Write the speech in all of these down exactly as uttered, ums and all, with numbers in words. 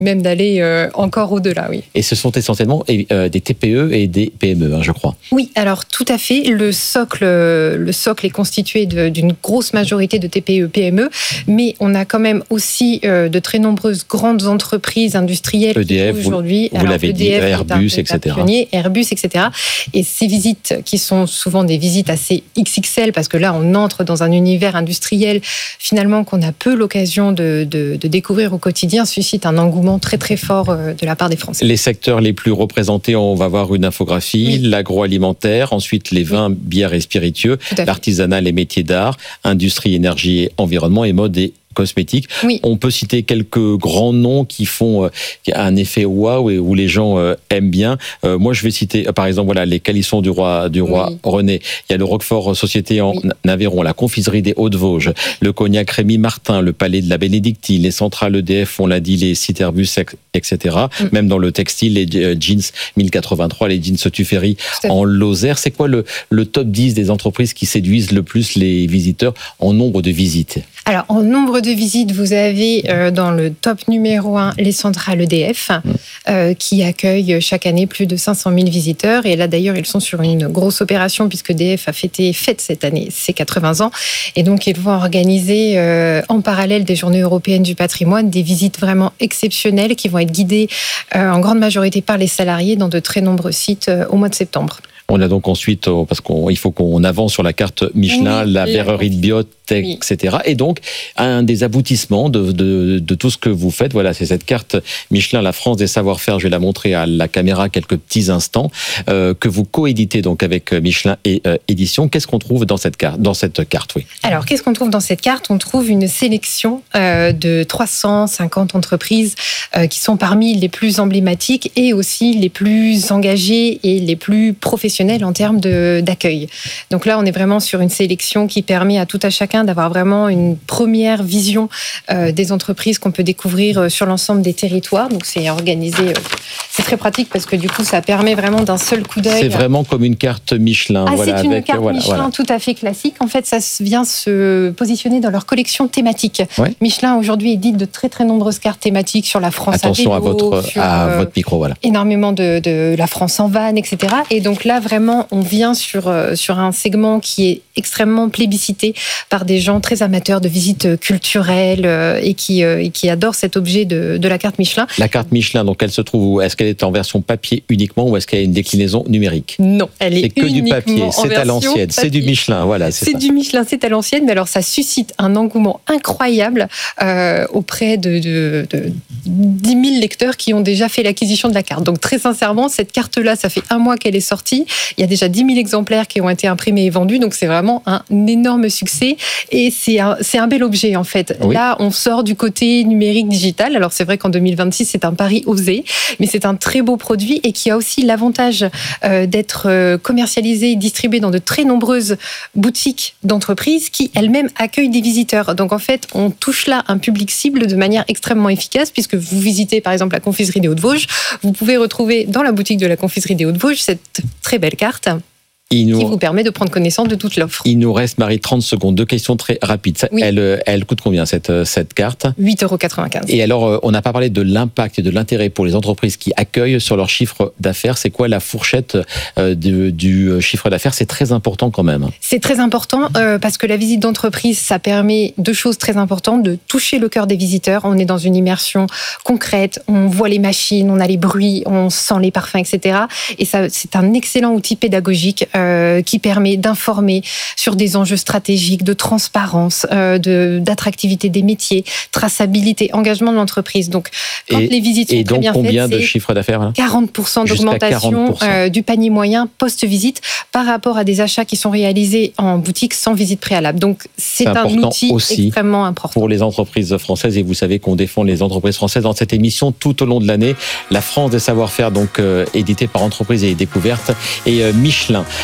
même d'aller euh, encore au-delà, oui. Et ce sont essentiellement euh, des T P E et des P M E, hein, je crois. Oui, alors tout à fait. Le socle, le socle est constitué de, d'une grosse majorité de T P E, P M E, mais on a quand même aussi euh, de très nombreuses grandes entreprises industrielles E D F, qui aujourd'hui, vous, vous l'avez E D F, dit, Airbus, et cetera. Pionnier, Airbus, et cetera. Et ces visites, qui sont souvent des visites assez X X L, parce que là, on entre dans un univers industriel, finalement, qu'on a peu l'occasion de, de, de découvrir au quotidien, suscitent un engouement très très fort de la part des Français. Les secteurs les plus représentés, on va voir une infographie, oui. L'agroalimentaire, ensuite les vins, oui. Bières et spiritueux, l'artisanat, les métiers d'art, industrie, énergie, environnement et mode et cosmétiques. Oui. On peut citer quelques grands noms qui font euh, un effet waouh et où les gens euh, aiment bien. Euh, moi, je vais citer, euh, par exemple, voilà, les calissons du roi, du roi oui. René. Il y a le Roquefort Société en oui. Aveyron, la confiserie des Hauts-de-Vosges, le cognac Rémy Martin, le palais de la Bénédictine, les centrales E D F, on l'a dit, les sites Airbus, et cetera. Mm. Même dans le textile, les jeans mille quatre-vingt-trois, les jeans Tuffery en Lozère. C'est quoi le, le top dix des entreprises qui séduisent le plus les visiteurs en nombre de visites? Alors, en nombre de visites, vous avez euh, dans le top numéro un les centrales E D F, mmh. euh, qui accueillent chaque année plus de cinq cent mille visiteurs. Et là, d'ailleurs, ils sont sur une grosse opération, puisque E D F a fêté, fête cette année ses quatre-vingts ans. Et donc, ils vont organiser, euh, en parallèle des Journées européennes du patrimoine, des visites vraiment exceptionnelles qui vont être guidées euh, en grande majorité par les salariés dans de très nombreux sites euh, au mois de septembre. On a donc ensuite, parce qu'il faut qu'on avance sur la carte Michelin, oui, la verrerie de biotech, oui. et cetera. Et donc, un des aboutissements de, de, de tout ce que vous faites, voilà, c'est cette carte Michelin, la France des savoir-faire. Je vais la montrer à la caméra quelques petits instants, euh, que vous coéditez donc avec Michelin et euh, Édition. Qu'est-ce qu'on trouve dans cette carte, dans cette carte, oui. Alors, qu'est-ce qu'on trouve dans cette carte? On trouve une sélection euh, de trois cent cinquante entreprises euh, qui sont parmi les plus emblématiques et aussi les plus engagées et les plus professionnelles en termes de, d'accueil. Donc là, on est vraiment sur une sélection qui permet à tout à chacun d'avoir vraiment une première vision euh, des entreprises qu'on peut découvrir sur l'ensemble des territoires. Donc c'est organisé, euh, c'est très pratique parce que du coup, ça permet vraiment d'un seul coup d'œil. C'est vraiment comme une carte Michelin. Ah, voilà, c'est une avec, carte voilà, Michelin voilà. tout à fait classique. En fait, ça vient se positionner dans leur collection thématique. Ouais. Michelin, aujourd'hui, édite de très très nombreuses cartes thématiques sur la France. Attention à, vélo, à votre, sur, à euh, votre micro, voilà. Énormément de, de la France en van, et cetera. Et donc là, vraiment, on vient sur, euh, sur un segment qui est extrêmement plébiscité par des gens très amateurs de visites culturelles euh, et, qui, euh, et qui adorent cet objet de, de la carte Michelin. La carte Michelin, donc elle se trouve où? Est-ce qu'elle est en version papier uniquement ou est-ce qu'elle a une déclinaison numérique? Non, elle est, c'est que du papier, c'est à l'ancienne, papier. C'est du Michelin, voilà. C'est, c'est ça. du Michelin, c'est à l'ancienne, mais alors ça suscite un engouement incroyable euh, auprès de, de, de dix mille lecteurs qui ont déjà fait l'acquisition de la carte. Donc très sincèrement, cette carte-là, ça fait un mois qu'elle est sortie. Il y a déjà dix mille exemplaires qui ont été imprimés et vendus, donc c'est vraiment un énorme succès et c'est un, c'est un bel objet en fait. Oui. Là, on sort du côté numérique digital. Alors c'est vrai qu'en deux mille vingt-six, c'est un pari osé, mais c'est un très beau produit et qui a aussi l'avantage euh, d'être euh, commercialisé et distribué dans de très nombreuses boutiques d'entreprises qui elles-mêmes accueillent des visiteurs. Donc en fait, on touche là un public cible de manière extrêmement efficace puisque vous visitez par exemple la confiserie des Hauts-de-Vosges, vous pouvez retrouver dans la boutique de la confiserie des Hauts-de-Vosges cette très belle carte. Il nous, qui vous permet de prendre connaissance de toute l'offre. Il nous reste, Marie, trente secondes. Deux questions très rapides. Oui. Elle, elle coûte combien, cette, cette carte? huit euros quatre-vingt-quinze. Et alors, on n'a pas parlé de l'impact et de l'intérêt pour les entreprises qui accueillent sur leur chiffre d'affaires. C'est quoi la fourchette du, du chiffre d'affaires? C'est très important quand même. C'est très important euh, parce que la visite d'entreprise, ça permet deux choses très importantes. De toucher le cœur des visiteurs. On est dans une immersion concrète. On voit les machines, on a les bruits, on sent les parfums, et cetera. Et ça, c'est un excellent outil pédagogique euh, Euh, qui permet d'informer sur des enjeux stratégiques, de transparence, euh, de, d'attractivité des métiers, traçabilité, engagement de l'entreprise. Donc, quand et, les visites sont et très donc bien combien faites, de chiffre d'affaires là quarante pour cent d'augmentation quarante pour cent. Euh, du panier moyen post-visite par rapport à des achats qui sont réalisés en boutique sans visite préalable. Donc, c'est, c'est un outil aussi extrêmement important pour les entreprises françaises. Et vous savez qu'on défend les entreprises françaises dans cette émission tout au long de l'année. La France des savoir-faire, donc euh, éditée par Entreprises et Découvertes, et euh, Michelin.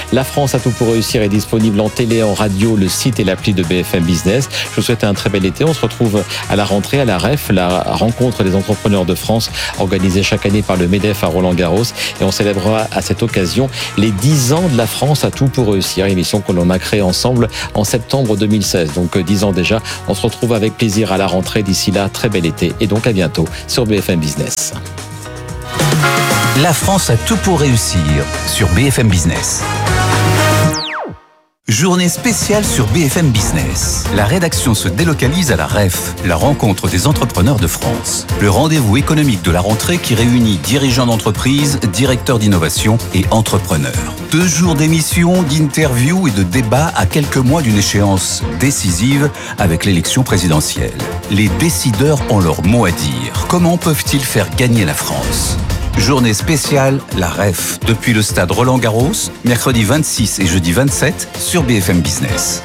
La France a tout pour réussir est disponible en télé, en radio, le site et l'appli de B F M Business. Je vous souhaite un très bel été. On se retrouve à la rentrée à la R E F, la rencontre des entrepreneurs de France, organisée chaque année par le MEDEF à Roland-Garros. Et on célébrera à cette occasion les dix ans de la France a tout pour réussir, émission que l'on a créée ensemble en septembre deux mille seize. Donc dix ans déjà. On se retrouve avec plaisir à la rentrée. D'ici là, très bel été. Et donc à bientôt sur B F M Business. La France a tout pour réussir sur B F M Business. Journée spéciale sur B F M Business. La rédaction se délocalise à la R E F, la rencontre des entrepreneurs de France. Le rendez-vous économique de la rentrée qui réunit dirigeants d'entreprise, directeurs d'innovation et entrepreneurs. Deux jours d'émissions, d'interviews et de débats à quelques mois d'une échéance décisive avec l'élection présidentielle. Les décideurs ont leur mot à dire. Comment peuvent-ils faire gagner la France ? Journée spéciale, la R E F, depuis le stade Roland-Garros, mercredi vingt-six et jeudi vingt-sept sur B F M Business.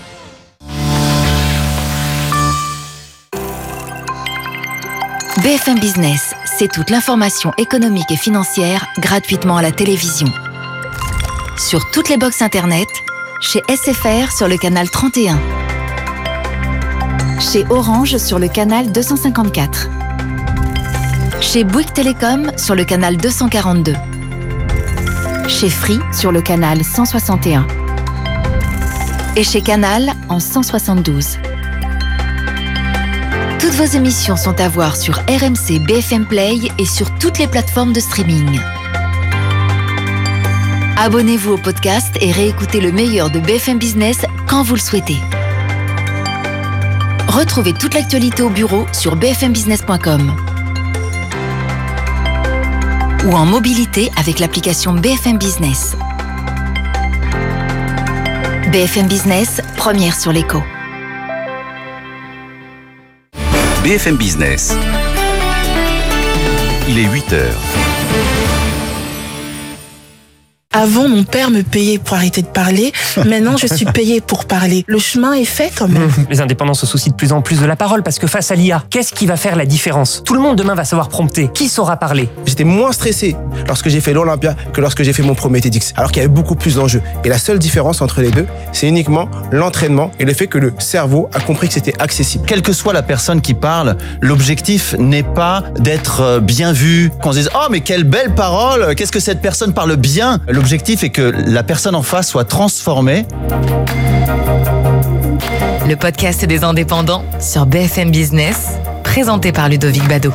B F M Business, c'est toute l'information économique et financière gratuitement à la télévision. Sur toutes les box internet, chez S F R sur le canal trente et un, chez Orange sur le canal deux cent cinquante-quatre, chez Bouygues Télécom sur le canal deux cent quarante-deux, chez Free sur le canal cent soixante et un et chez Canal en cent soixante-douze. Toutes vos émissions sont à voir sur R M C B F M Play et sur toutes les plateformes de streaming. Abonnez-vous au podcast et réécoutez le meilleur de B F M Business quand vous le souhaitez. Retrouvez toute l'actualité au bureau sur b f m business point com ou en mobilité avec l'application B F M Business. B F M Business, première sur l'écho. B F M Business. Il est huit heures. Avant, mon père me payait pour arrêter de parler. Maintenant, je suis payée pour parler. Le chemin est fait quand même. Les indépendants se soucient de plus en plus de la parole parce que face à l'I A, qu'est-ce qui va faire la différence ? Tout le monde demain va savoir prompter. Qui saura parler ? J'étais moins stressé lorsque j'ai fait l'Olympia que lorsque j'ai fait mon premier TEDx, alors qu'il y avait beaucoup plus d'enjeux. Et la seule différence entre les deux, c'est uniquement l'entraînement et le fait que le cerveau a compris que c'était accessible. Quelle que soit la personne qui parle, l'objectif n'est pas d'être bien vu, qu'on se dise « Oh, mais quelle belle parole, qu'est-ce que cette personne parle bien ?» L'objectif est que la personne en face soit transformée. Le podcast des indépendants sur B F M Business, présenté par Ludovic Bado.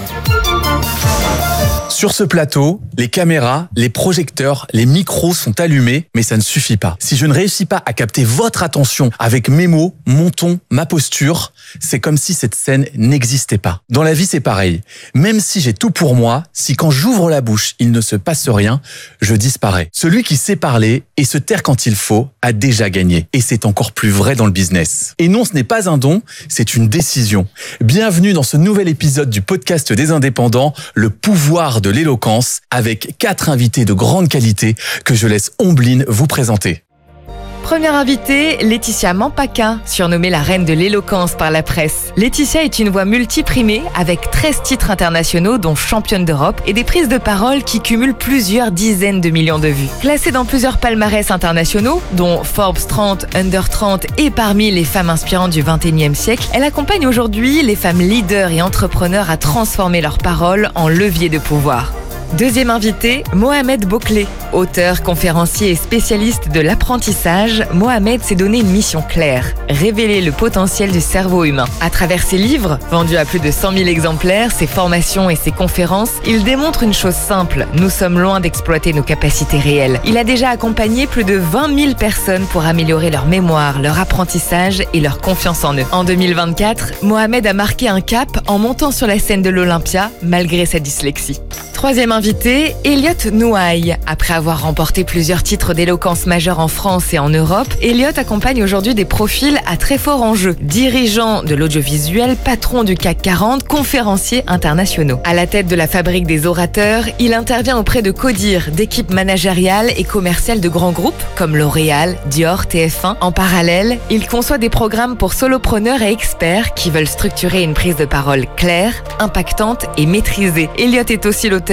Sur ce plateau, les caméras, les projecteurs, les micros sont allumés, mais ça ne suffit pas. Si je ne réussis pas à capter votre attention avec mes mots, mon ton, ma posture, c'est comme si cette scène n'existait pas. Dans la vie, c'est pareil. Même si j'ai tout pour moi, si quand j'ouvre la bouche, il ne se passe rien, je disparais. Celui qui sait parler et se taire quand il faut a déjà gagné. Et c'est encore plus vrai dans le business. Et non, ce n'est pas un don, c'est une décision. Bienvenue dans ce nouvel épisode du podcast des indépendants, le pouvoir de l'éloquence, avec quatre invités de grande qualité que je laisse Ombline vous présenter. Première invitée, Laetitia Mampaka, surnommée la reine de l'éloquence par la presse. Laetitia est une voix multiprimée avec treize titres internationaux dont championne d'Europe et des prises de parole qui cumulent plusieurs dizaines de millions de vues. Classée dans plusieurs palmarès internationaux, dont Forbes trente, Under trente et parmi les femmes inspirantes du vingt et unième siècle, elle accompagne aujourd'hui les femmes leaders et entrepreneurs à transformer leurs paroles en levier de pouvoir. Deuxième invité, Mohamed Bouclé. Auteur, conférencier et spécialiste de l'apprentissage, Mohamed s'est donné une mission claire, révéler le potentiel du cerveau humain. À travers ses livres, vendus à plus de cent mille exemplaires, ses formations et ses conférences, il démontre une chose simple, nous sommes loin d'exploiter nos capacités réelles. Il a déjà accompagné plus de vingt mille personnes pour améliorer leur mémoire, leur apprentissage et leur confiance en eux. En deux mille vingt-quatre, Mohamed a marqué un cap en montant sur la scène de l'Olympia, malgré sa dyslexie. Troisième invité, Elliot Nouaille. Après avoir remporté plusieurs titres d'éloquence majeurs en France et en Europe, Elliot accompagne aujourd'hui des profils à très fort enjeu. Dirigeant de l'audiovisuel, patron du C A C quarante, conférenciers internationaux. À la tête de la fabrique des orateurs, il intervient auprès de CODIR, d'équipes managériales et commerciales de grands groupes comme L'Oréal, Dior, T F un. En parallèle, il conçoit des programmes pour solopreneurs et experts qui veulent structurer une prise de parole claire, impactante et maîtrisée. Elliot est aussi l'auteur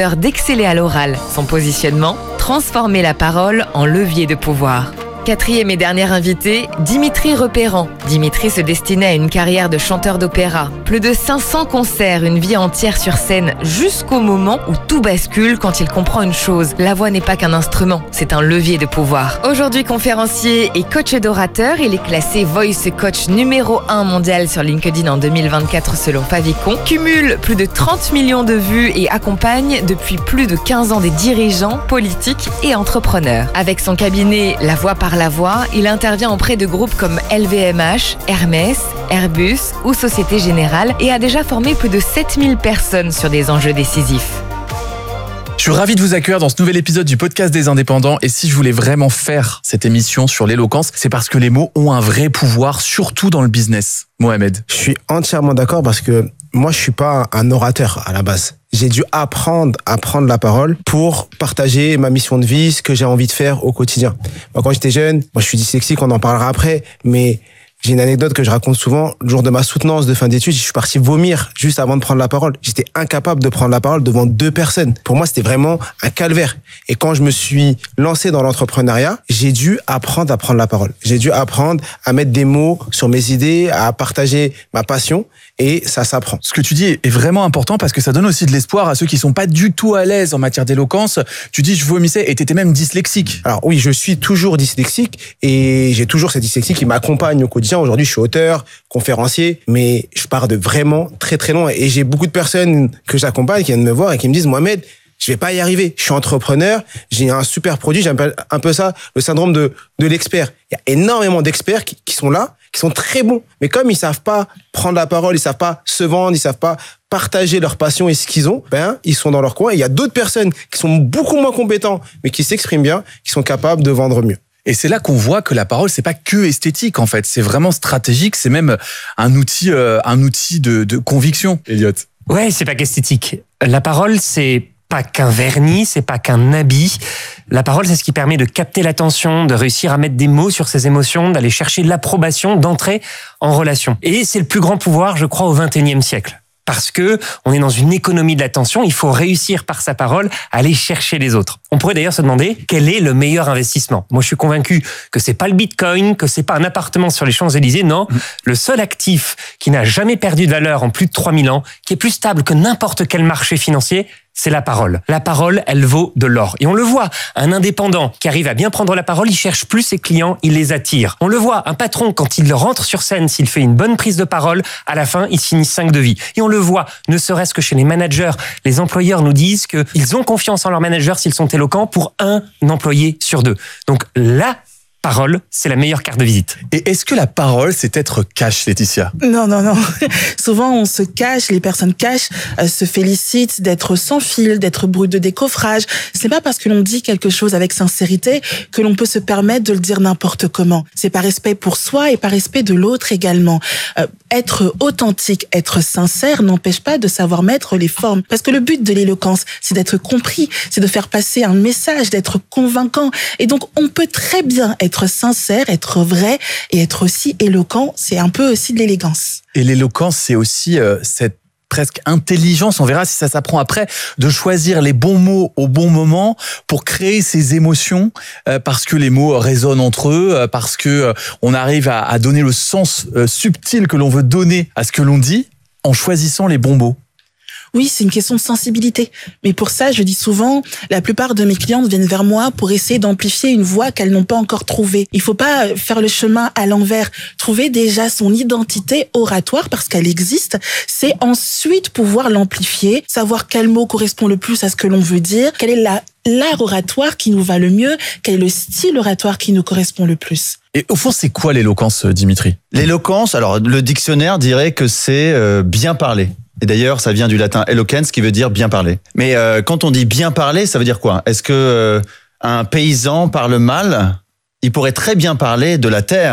orateur d'exceller à l'oral. Son positionnement, transformer la parole en levier de pouvoir. Quatrième et dernier invité, Dimitri Repérant. Dimitri se destinait à une carrière de chanteur d'opéra. Plus de cinq cents concerts, une vie entière sur scène, jusqu'au moment où tout bascule quand il comprend une chose. La voix n'est pas qu'un instrument, c'est un levier de pouvoir. Aujourd'hui conférencier et coach d'orateur, il est classé Voice Coach numéro un mondial sur LinkedIn en deux mille vingt-quatre selon Favicon. Cumule plus de trente millions de vues et accompagne depuis plus de quinze ans des dirigeants, politiques et entrepreneurs. Avec son cabinet La Voix par la voix, il intervient auprès de groupes comme L V M H, Hermès, Airbus ou Société Générale et a déjà formé plus de sept mille personnes sur des enjeux décisifs. Je suis ravi de vous accueillir dans ce nouvel épisode du podcast des indépendants. Et si je voulais vraiment faire cette émission sur l'éloquence, c'est parce que les mots ont un vrai pouvoir, surtout dans le business. Mohamed. Je suis entièrement d'accord parce que moi, je suis pas un orateur à la base. J'ai dû apprendre à prendre la parole pour partager ma mission de vie, ce que j'ai envie de faire au quotidien. Moi, quand j'étais jeune, moi, je suis dyslexique, on en parlera après, mais j'ai une anecdote que je raconte souvent. Le jour de ma soutenance de fin d'études, je suis parti vomir juste avant de prendre la parole. J'étais incapable de prendre la parole devant deux personnes. Pour moi, c'était vraiment un calvaire. Et quand je me suis lancé dans l'entrepreneuriat, j'ai dû apprendre à prendre la parole. J'ai dû apprendre à mettre des mots sur mes idées, à partager ma passion. Et ça s'apprend. Ce que tu dis est vraiment important parce que ça donne aussi de l'espoir à ceux qui sont pas du tout à l'aise en matière d'éloquence. Tu dis je vomissais et t'étais même dyslexique. Alors oui, je suis toujours dyslexique et j'ai toujours cette dyslexie qui m'accompagne au quotidien. Aujourd'hui, je suis auteur, conférencier, mais je pars de vraiment très très loin. Et j'ai beaucoup de personnes que j'accompagne qui viennent me voir et qui me disent Mohamed, je vais pas y arriver. Je suis entrepreneur, j'ai un super produit, j'appelle un peu ça le syndrome de, de l'expert. Il y a énormément d'experts qui, qui sont là, qui sont très bons. Mais comme ils savent pas prendre la parole, ils savent pas se vendre, ils savent pas partager leur passion et ce qu'ils ont, ben, ils sont dans leur coin. Et il y a d'autres personnes qui sont beaucoup moins compétents, mais qui s'expriment bien, qui sont capables de vendre mieux. Et c'est là qu'on voit que la parole, c'est pas que esthétique, en fait. C'est vraiment stratégique. C'est même un outil, euh, un outil de, de conviction. Elliot. Ouais, c'est pas qu'esthétique. La parole, c'est pas qu'un vernis, c'est pas qu'un habit. La parole, c'est ce qui permet de capter l'attention, de réussir à mettre des mots sur ses émotions, d'aller chercher l'approbation, d'entrer en relation. Et c'est le plus grand pouvoir, je crois, au vingt et unième siècle. Parce que on est dans une économie de l'attention, il faut réussir par sa parole à aller chercher les autres. On pourrait d'ailleurs se demander quel est le meilleur investissement. Moi, je suis convaincu que c'est pas le Bitcoin, que c'est pas un appartement sur les Champs-Élysées. Non, mmh. Le seul actif qui n'a jamais perdu de valeur en plus de trois mille ans, qui est plus stable que n'importe quel marché financier, c'est la parole. La parole, elle vaut de l'or. Et on le voit, un indépendant qui arrive à bien prendre la parole, il cherche plus ses clients, il les attire. On le voit, un patron, quand il rentre sur scène, s'il fait une bonne prise de parole, à la fin, il finit cinq de vie. Et on le voit, ne serait-ce que chez les managers, les employeurs nous disent qu'ils ont confiance en leurs managers s'ils sont éloquents pour un employé sur deux. Donc là, parole, c'est la meilleure carte de visite. Et est-ce que la parole, c'est être cash, Laetitia ? Non, non, non. Souvent, on se cache, les personnes cachent, euh, se félicitent d'être sans fil, d'être brut de décoffrage. C'est pas parce que l'on dit quelque chose avec sincérité que l'on peut se permettre de le dire n'importe comment. C'est par respect pour soi et par respect de l'autre également. Euh, être authentique, être sincère n'empêche pas de savoir mettre les formes. Parce que le but de l'éloquence, c'est d'être compris, c'est de faire passer un message, d'être convaincant. Et donc, on peut très bien être être sincère, être vrai et être aussi éloquent, c'est un peu aussi de l'élégance. Et l'éloquence, c'est aussi euh, cette presque intelligence, on verra si ça s'apprend après, de choisir les bons mots au bon moment pour créer ces émotions, euh, parce que les mots résonnent entre eux, euh, parce que euh, on arrive à, à donner le sens euh, subtil que l'on veut donner à ce que l'on dit en choisissant les bons mots. Oui, c'est une question de sensibilité. Mais pour ça, je dis souvent, la plupart de mes clientes viennent vers moi pour essayer d'amplifier une voix qu'elles n'ont pas encore trouvée. Il faut pas faire le chemin à l'envers. Trouver déjà son identité oratoire parce qu'elle existe, c'est ensuite pouvoir l'amplifier, savoir quel mot correspond le plus à ce que l'on veut dire, quel est la, l'art oratoire qui nous va le mieux, quel est le style oratoire qui nous correspond le plus. Et au fond, c'est quoi l'éloquence, Dimitri ? L'éloquence, alors le dictionnaire dirait que c'est euh, bien parler. Et d'ailleurs, ça vient du latin eloquens, qui veut dire bien parler. Mais euh, quand on dit bien parler, ça veut dire quoi ? Est-ce que euh, un paysan parle mal ? Il pourrait très bien parler de la terre.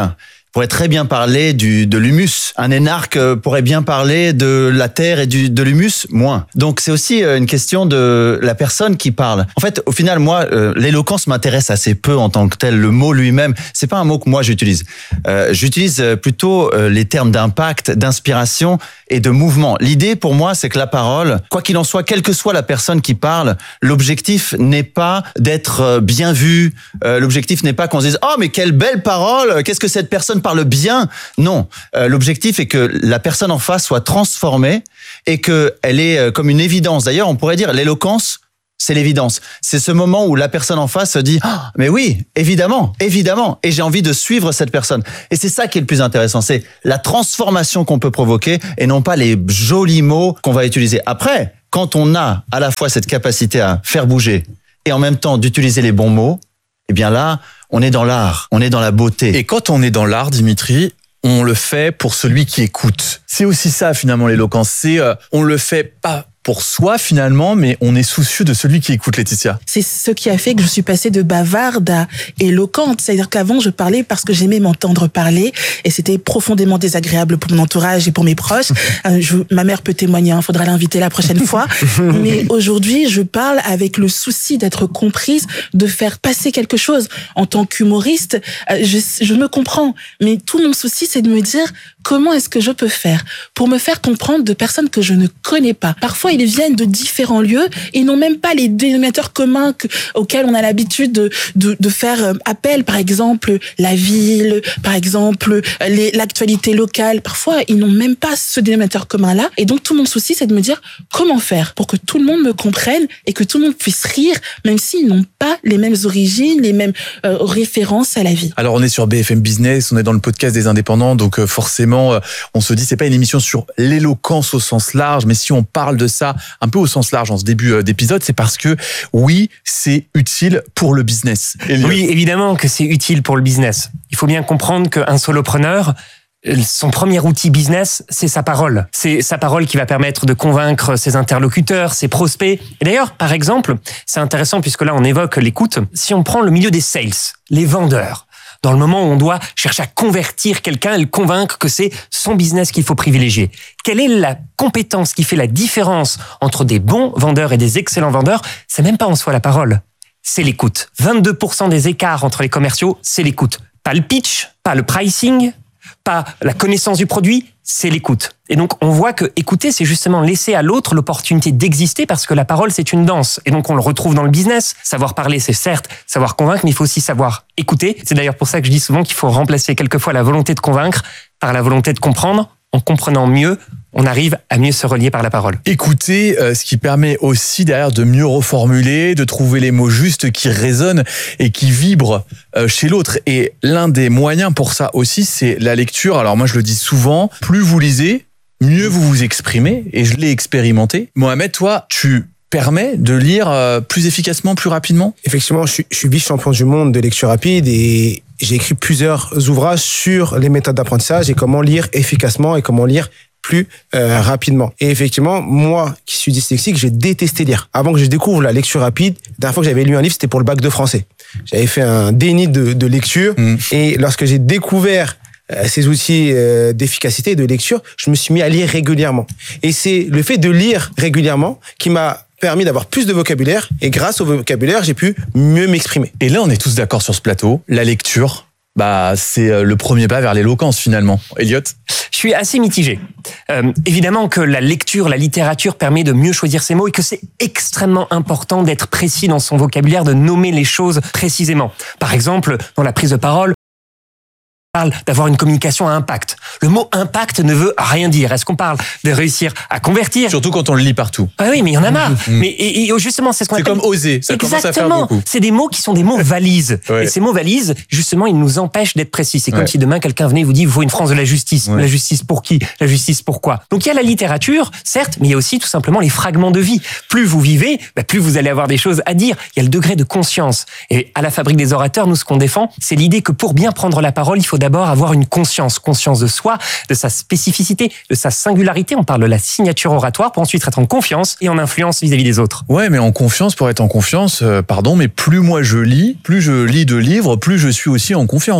pourrait très bien parler du, de l'humus. Un énarque pourrait bien parler de la terre et du, de l'humus, moins. Donc c'est aussi une question de la personne qui parle. En fait, au final, moi, euh, l'éloquence m'intéresse assez peu en tant que tel. Le mot lui-même, c'est pas un mot que moi j'utilise. Euh, j'utilise plutôt euh, les termes d'impact, d'inspiration et de mouvement. L'idée pour moi, c'est que la parole, quoi qu'il en soit, quelle que soit la personne qui parle, l'objectif n'est pas d'être bien vu. Euh, l'objectif n'est pas qu'on se dise « Oh, mais quelle belle parole, qu'est-ce que cette personne parle bien ?» Non, euh, l'objectif est que la personne en face soit transformée et qu'elle est comme une évidence. D'ailleurs, on pourrait dire l'éloquence, c'est l'évidence. C'est ce moment où la personne en face se dit oh, « Mais oui, évidemment, évidemment. » Et j'ai envie de suivre cette personne. Et c'est ça qui est le plus intéressant. C'est la transformation qu'on peut provoquer et non pas les jolis mots qu'on va utiliser. Après, quand on a à la fois cette capacité à faire bouger et en même temps d'utiliser les bons mots, eh bien là, on est dans l'art, on est dans la beauté. Et quand on est dans l'art, Dimitri, on le fait pour celui qui écoute. C'est aussi ça finalement l'éloquence. C'est euh, on le fait pas pour soi finalement, mais on est soucieux de celui qui écoute, Laetitia. C'est ce qui a fait que je suis passée de bavarde à éloquente. C'est-à-dire qu'avant, je parlais parce que j'aimais m'entendre parler et c'était profondément désagréable pour mon entourage et pour mes proches. je, ma mère peut témoigner, il hein, faudra l'inviter la prochaine fois. Mais aujourd'hui, je parle avec le souci d'être comprise, de faire passer quelque chose. En tant qu'humoriste, je, je me comprends. Mais tout mon souci, c'est de me dire comment est-ce que je peux faire pour me faire comprendre de personnes que je ne connais pas. Parfois, ils viennent de différents lieux et n'ont même pas les dénominateurs communs que, auxquels on a l'habitude de, de, de faire appel. Par exemple, la ville, par exemple, les, l'actualité locale. Parfois, ils n'ont même pas ce dénominateur commun-là. Et donc, tout mon souci, c'est de me dire comment faire pour que tout le monde me comprenne et que tout le monde puisse rire, même s'ils n'ont pas les mêmes origines, les mêmes euh, références à la vie. Alors, on est sur B F M Business, on est dans le podcast des indépendants, donc euh, forcément, euh, on se dit, c'est pas une émission sur l'éloquence au sens large, mais si on parle de ça un peu au sens large en ce début d'épisode, c'est parce que oui, c'est utile pour le business. Elliot. Oui, évidemment que c'est utile pour le business. Il faut bien comprendre qu'un solopreneur, son premier outil business, c'est sa parole. C'est sa parole qui va permettre de convaincre ses interlocuteurs, ses prospects. Et d'ailleurs, par exemple, c'est intéressant puisque là on évoque l'écoute. Si on prend le milieu des sales, les vendeurs, dans le moment où on doit chercher à convertir quelqu'un et le convaincre que c'est son business qu'il faut privilégier. Quelle est la compétence qui fait la différence entre des bons vendeurs et des excellents vendeurs? C'est même pas en soi la parole, c'est l'écoute. vingt-deux pour cent des écarts entre les commerciaux, c'est l'écoute. Pas le pitch, pas le pricing, pas la connaissance du produit, c'est l'écoute. Et donc, on voit que écouter, c'est justement laisser à l'autre l'opportunité d'exister parce que la parole, c'est une danse. Et donc, on le retrouve dans le business. Savoir parler, c'est certes savoir convaincre, mais il faut aussi savoir écouter. C'est d'ailleurs pour ça que je dis souvent qu'il faut remplacer quelquefois la volonté de convaincre par la volonté de comprendre. En comprenant mieux, on arrive à mieux se relier par la parole. Écouter, euh, ce qui permet aussi derrière de mieux reformuler, de trouver les mots justes qui résonnent et qui vibrent euh, chez l'autre. Et l'un des moyens pour ça aussi, c'est la lecture. Alors moi, je le dis souvent, plus vous lisez, mieux vous vous exprimez. Et je l'ai expérimenté. Mohamed, toi, tu permets de lire euh, plus efficacement, plus rapidement? Effectivement, je suis, je suis vice-champion du monde de lecture rapide et j'ai écrit plusieurs ouvrages sur les méthodes d'apprentissage et comment lire efficacement et comment lire plus euh, rapidement. Et effectivement, moi qui suis dyslexique, j'ai détesté lire. Avant que je découvre la lecture rapide, la dernière fois que j'avais lu un livre, c'était pour le bac de français. J'avais fait un déni de, de lecture mmh. et lorsque j'ai découvert euh, ces outils euh, d'efficacité et de lecture, je me suis mis à lire régulièrement. Et c'est le fait de lire régulièrement qui m'a permis d'avoir plus de vocabulaire et grâce au vocabulaire, j'ai pu mieux m'exprimer. Et là, on est tous d'accord sur ce plateau, la lecture, bah c'est le premier pas vers l'éloquence finalement. Elliot? Je suis assez mitigé. Euh, évidemment que la lecture, la littérature permet de mieux choisir ses mots et que c'est extrêmement important d'être précis dans son vocabulaire, de nommer les choses précisément. Par exemple, dans la prise de parole, parle d'avoir une communication à impact. Le mot impact ne veut rien dire. Est-ce qu'on parle de réussir à convertir? Surtout quand on le lit partout. Ah oui, mais il y en a marre. Mmh. Mais et, et justement, c'est ce qu'on c'est appelle... comme oser. Ça Exactement. Commence à faire beaucoup. C'est des mots qui sont des mots valises. Ouais. Et ces mots valises, justement, ils nous empêchent d'être précis. C'est comme ouais. si demain quelqu'un venait et vous dit, il faut une France de la justice. Ouais. La justice pour qui? La justice pourquoi? Donc il y a la littérature, certes, mais il y a aussi tout simplement les fragments de vie. Plus vous vivez, bah, plus vous allez avoir des choses à dire. Il y a le degré de conscience. Et à la Fabrique des orateurs, nous, ce qu'on défend, c'est l'idée que pour bien prendre la parole, il faut d'abord avoir une conscience, conscience de soi, de sa spécificité, de sa singularité. On parle de la signature oratoire pour ensuite être en confiance et en influence vis-à-vis des autres. Ouais, mais en confiance, pour être en confiance, euh, pardon, mais plus moi je lis, plus je lis de livres, plus je suis aussi en confiance.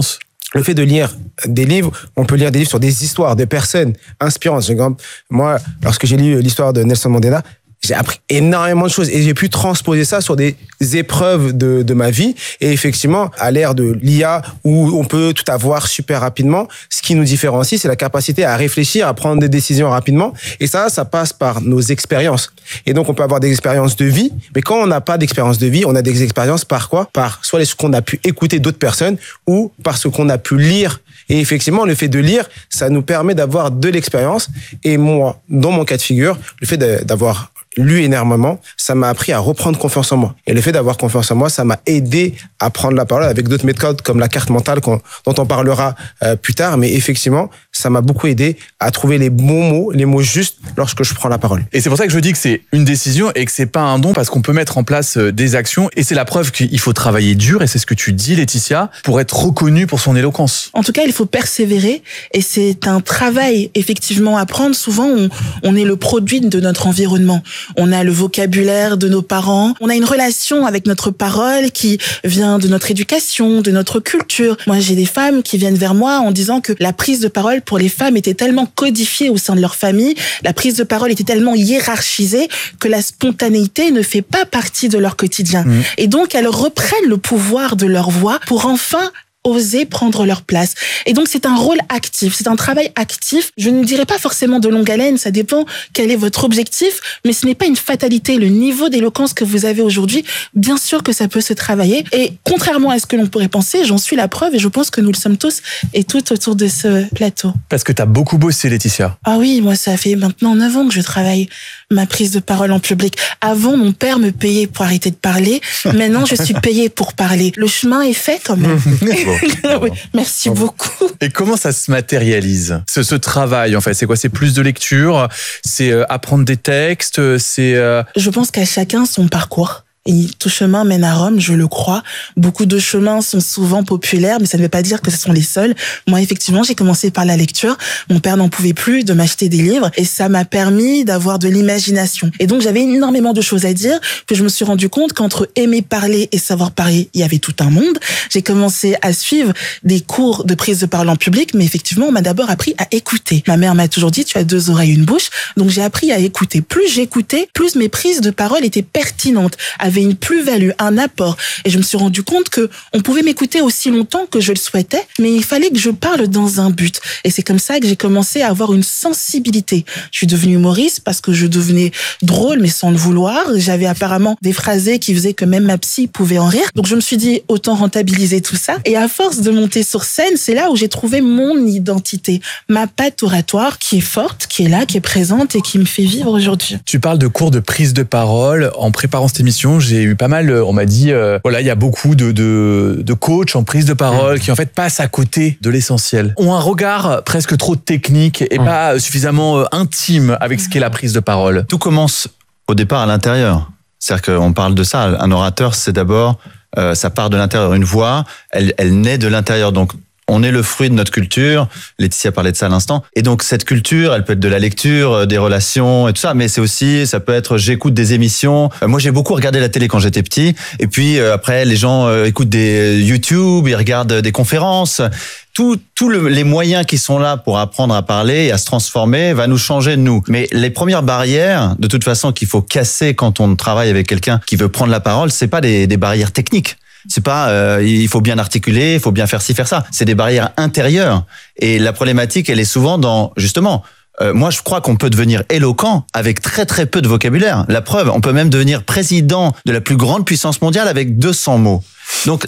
le fait de lire des livres, on peut lire des livres sur des histoires de personnes inspirantes. Moi, lorsque j'ai lu l'histoire de Nelson Mandela, j'ai appris énormément de choses et j'ai pu transposer ça sur des épreuves de, de ma vie. Et effectivement, à l'ère de l'I A où on peut tout avoir super rapidement, ce qui nous différencie, c'est la capacité à réfléchir, à prendre des décisions rapidement. Et ça, ça passe par nos expériences. Et donc, on peut avoir des expériences de vie, mais quand on n'a pas d'expérience de vie, on a des expériences par quoi? Par soit ce qu'on a pu écouter d'autres personnes ou par ce qu'on a pu lire. Et effectivement, le fait de lire, ça nous permet d'avoir de l'expérience. Et moi, dans mon cas de figure, le fait d'avoir lu énormément, ça m'a appris à reprendre confiance en moi. Et le fait d'avoir confiance en moi, ça m'a aidé à prendre la parole avec d'autres méthodes comme la carte mentale dont on parlera euh, plus tard. Mais effectivement, ça m'a beaucoup aidé à trouver les bons mots, les mots justes lorsque je prends la parole. Et c'est pour ça que je dis que c'est une décision et que c'est pas un don parce qu'on peut mettre en place des actions et c'est la preuve qu'il faut travailler dur et c'est ce que tu dis, Laetitia, pour être reconnu pour son éloquence. En tout cas, il faut persévérer et c'est un travail effectivement à prendre. Souvent, on, on est le produit de notre environnement. On a le vocabulaire de nos parents. On a une relation avec notre parole qui vient de notre éducation, de notre culture. Moi, j'ai des femmes qui viennent vers moi en disant que la prise de parole pour les femmes était tellement codifiée au sein de leur famille, la prise de parole était tellement hiérarchisée que la spontanéité ne fait pas partie de leur quotidien. Mmh. Et donc, elles reprennent le pouvoir de leur voix pour enfin oser prendre leur place. Et donc, c'est un rôle actif, c'est un travail actif. Je ne dirais pas forcément de longue haleine, ça dépend quel est votre objectif, mais ce n'est pas une fatalité. Le niveau d'éloquence que vous avez aujourd'hui, bien sûr que ça peut se travailler. Et contrairement à ce que l'on pourrait penser, j'en suis la preuve et je pense que nous le sommes tous et toutes autour de ce plateau. Parce que tu as beaucoup bossé, Laetitia. Ah oui, moi, ça fait maintenant neuf ans que je travaille ma prise de parole en public. Avant, mon père me payait pour arrêter de parler. Maintenant, je suis payée pour parler. Le chemin est fait quand même. Oui, merci beaucoup. Et comment ça se matérialise, ce, ce travail en fait? C'est quoi? C'est plus de lecture? C'est euh, apprendre des textes? C'est euh... Je pense qu'à chacun son parcours. Et tout chemin mène à Rome, je le crois. Beaucoup de chemins sont souvent populaires, mais ça ne veut pas dire que ce sont les seuls. Moi, effectivement, j'ai commencé par la lecture. Mon père n'en pouvait plus de m'acheter des livres et ça m'a permis d'avoir de l'imagination. Et donc, j'avais énormément de choses à dire que je me suis rendu compte qu'entre aimer parler et savoir parler, il y avait tout un monde. J'ai commencé à suivre des cours de prise de parole en public, mais effectivement, on m'a d'abord appris à écouter. Ma mère m'a toujours dit, tu as deux oreilles, une bouche. Donc, j'ai appris à écouter. Plus j'écoutais, plus mes prises de parole étaient pertinentes, avaient une plus-value, un apport. Et je me suis rendu compte que on pouvait m'écouter aussi longtemps que je le souhaitais, mais il fallait que je parle dans un but. Et c'est comme ça que j'ai commencé à avoir une sensibilité. Je suis devenue humoriste parce que je devenais drôle, mais sans le vouloir. J'avais apparemment des phrasés qui faisaient que même ma psy pouvait en rire. Donc je me suis dit, autant rentabiliser tout ça. Et à force de monter sur scène, c'est là où j'ai trouvé mon identité, ma patte oratoire qui est forte, qui est là, qui est présente et qui me fait vivre aujourd'hui. Tu parles de cours de prise de parole. En préparant cette émission, j'ai eu pas mal, on m'a dit, euh, voilà, il y a beaucoup de, de, de coachs en prise de parole mmh. qui en fait passent à côté de l'essentiel. Ont un regard presque trop technique et mmh. pas suffisamment intime avec ce qu'est la prise de parole. Tout commence au départ à l'intérieur. C'est-à-dire qu'on parle de ça. Un orateur, c'est d'abord, euh, ça part de l'intérieur. Une voix, elle, elle naît de l'intérieur. Donc, on est le fruit de notre culture. Laetitia parlait de ça à l'instant. Et donc, cette culture, elle peut être de la lecture, des relations et tout ça. Mais c'est aussi, ça peut être, j'écoute des émissions. Moi, j'ai beaucoup regardé la télé quand j'étais petit. Et puis, après, les gens écoutent des YouTube, ils regardent des conférences. Tous tout le, les moyens qui sont là pour apprendre à parler et à se transformer va nous changer de nous. Mais les premières barrières, de toute façon, qu'il faut casser quand on travaille avec quelqu'un qui veut prendre la parole, c'est pas des, des barrières techniques. C'est pas, euh, il faut bien articuler, il faut bien faire ci, faire ça. C'est des barrières intérieures. Et la problématique, elle est souvent dans, justement, euh, moi je crois qu'on peut devenir éloquent avec très très peu de vocabulaire. La preuve, on peut même devenir président de la plus grande puissance mondiale avec deux cents mots. Donc,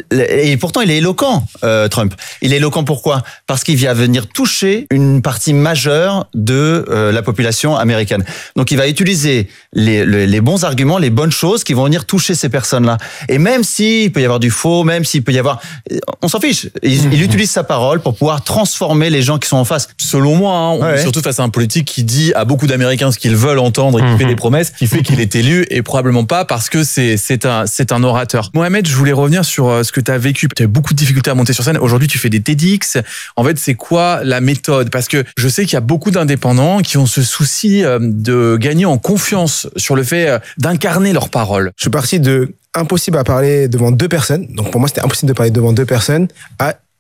et pourtant, il est éloquent, euh, Trump. Il est éloquent pourquoi? Parce qu'il vient venir toucher une partie majeure de euh, la population américaine. Donc, il va utiliser les, les, les bons arguments, les bonnes choses qui vont venir toucher ces personnes-là. Et même s'il peut y avoir du faux, même s'il peut y avoir... On s'en fiche. Il, il utilise sa parole pour pouvoir transformer les gens qui sont en face. Selon moi, hein, on ouais. est surtout face à un politique qui dit à beaucoup d'Américains ce qu'ils veulent entendre et qui mmh. fait des promesses, qui fait qu'il est élu et probablement pas parce que c'est, c'est, un, c'est un orateur. Mohamed, je voulais revenir sur ce que tu as vécu. Tu as eu beaucoup de difficultés à monter sur scène. Aujourd'hui, tu fais des TEDx. En fait, c'est quoi la méthode? Parce que je sais qu'il y a beaucoup d'indépendants qui ont ce souci de gagner en confiance sur le fait d'incarner leurs paroles. Je suis parti de impossible à parler devant deux personnes. Donc pour moi, c'était impossible de parler devant deux personnes à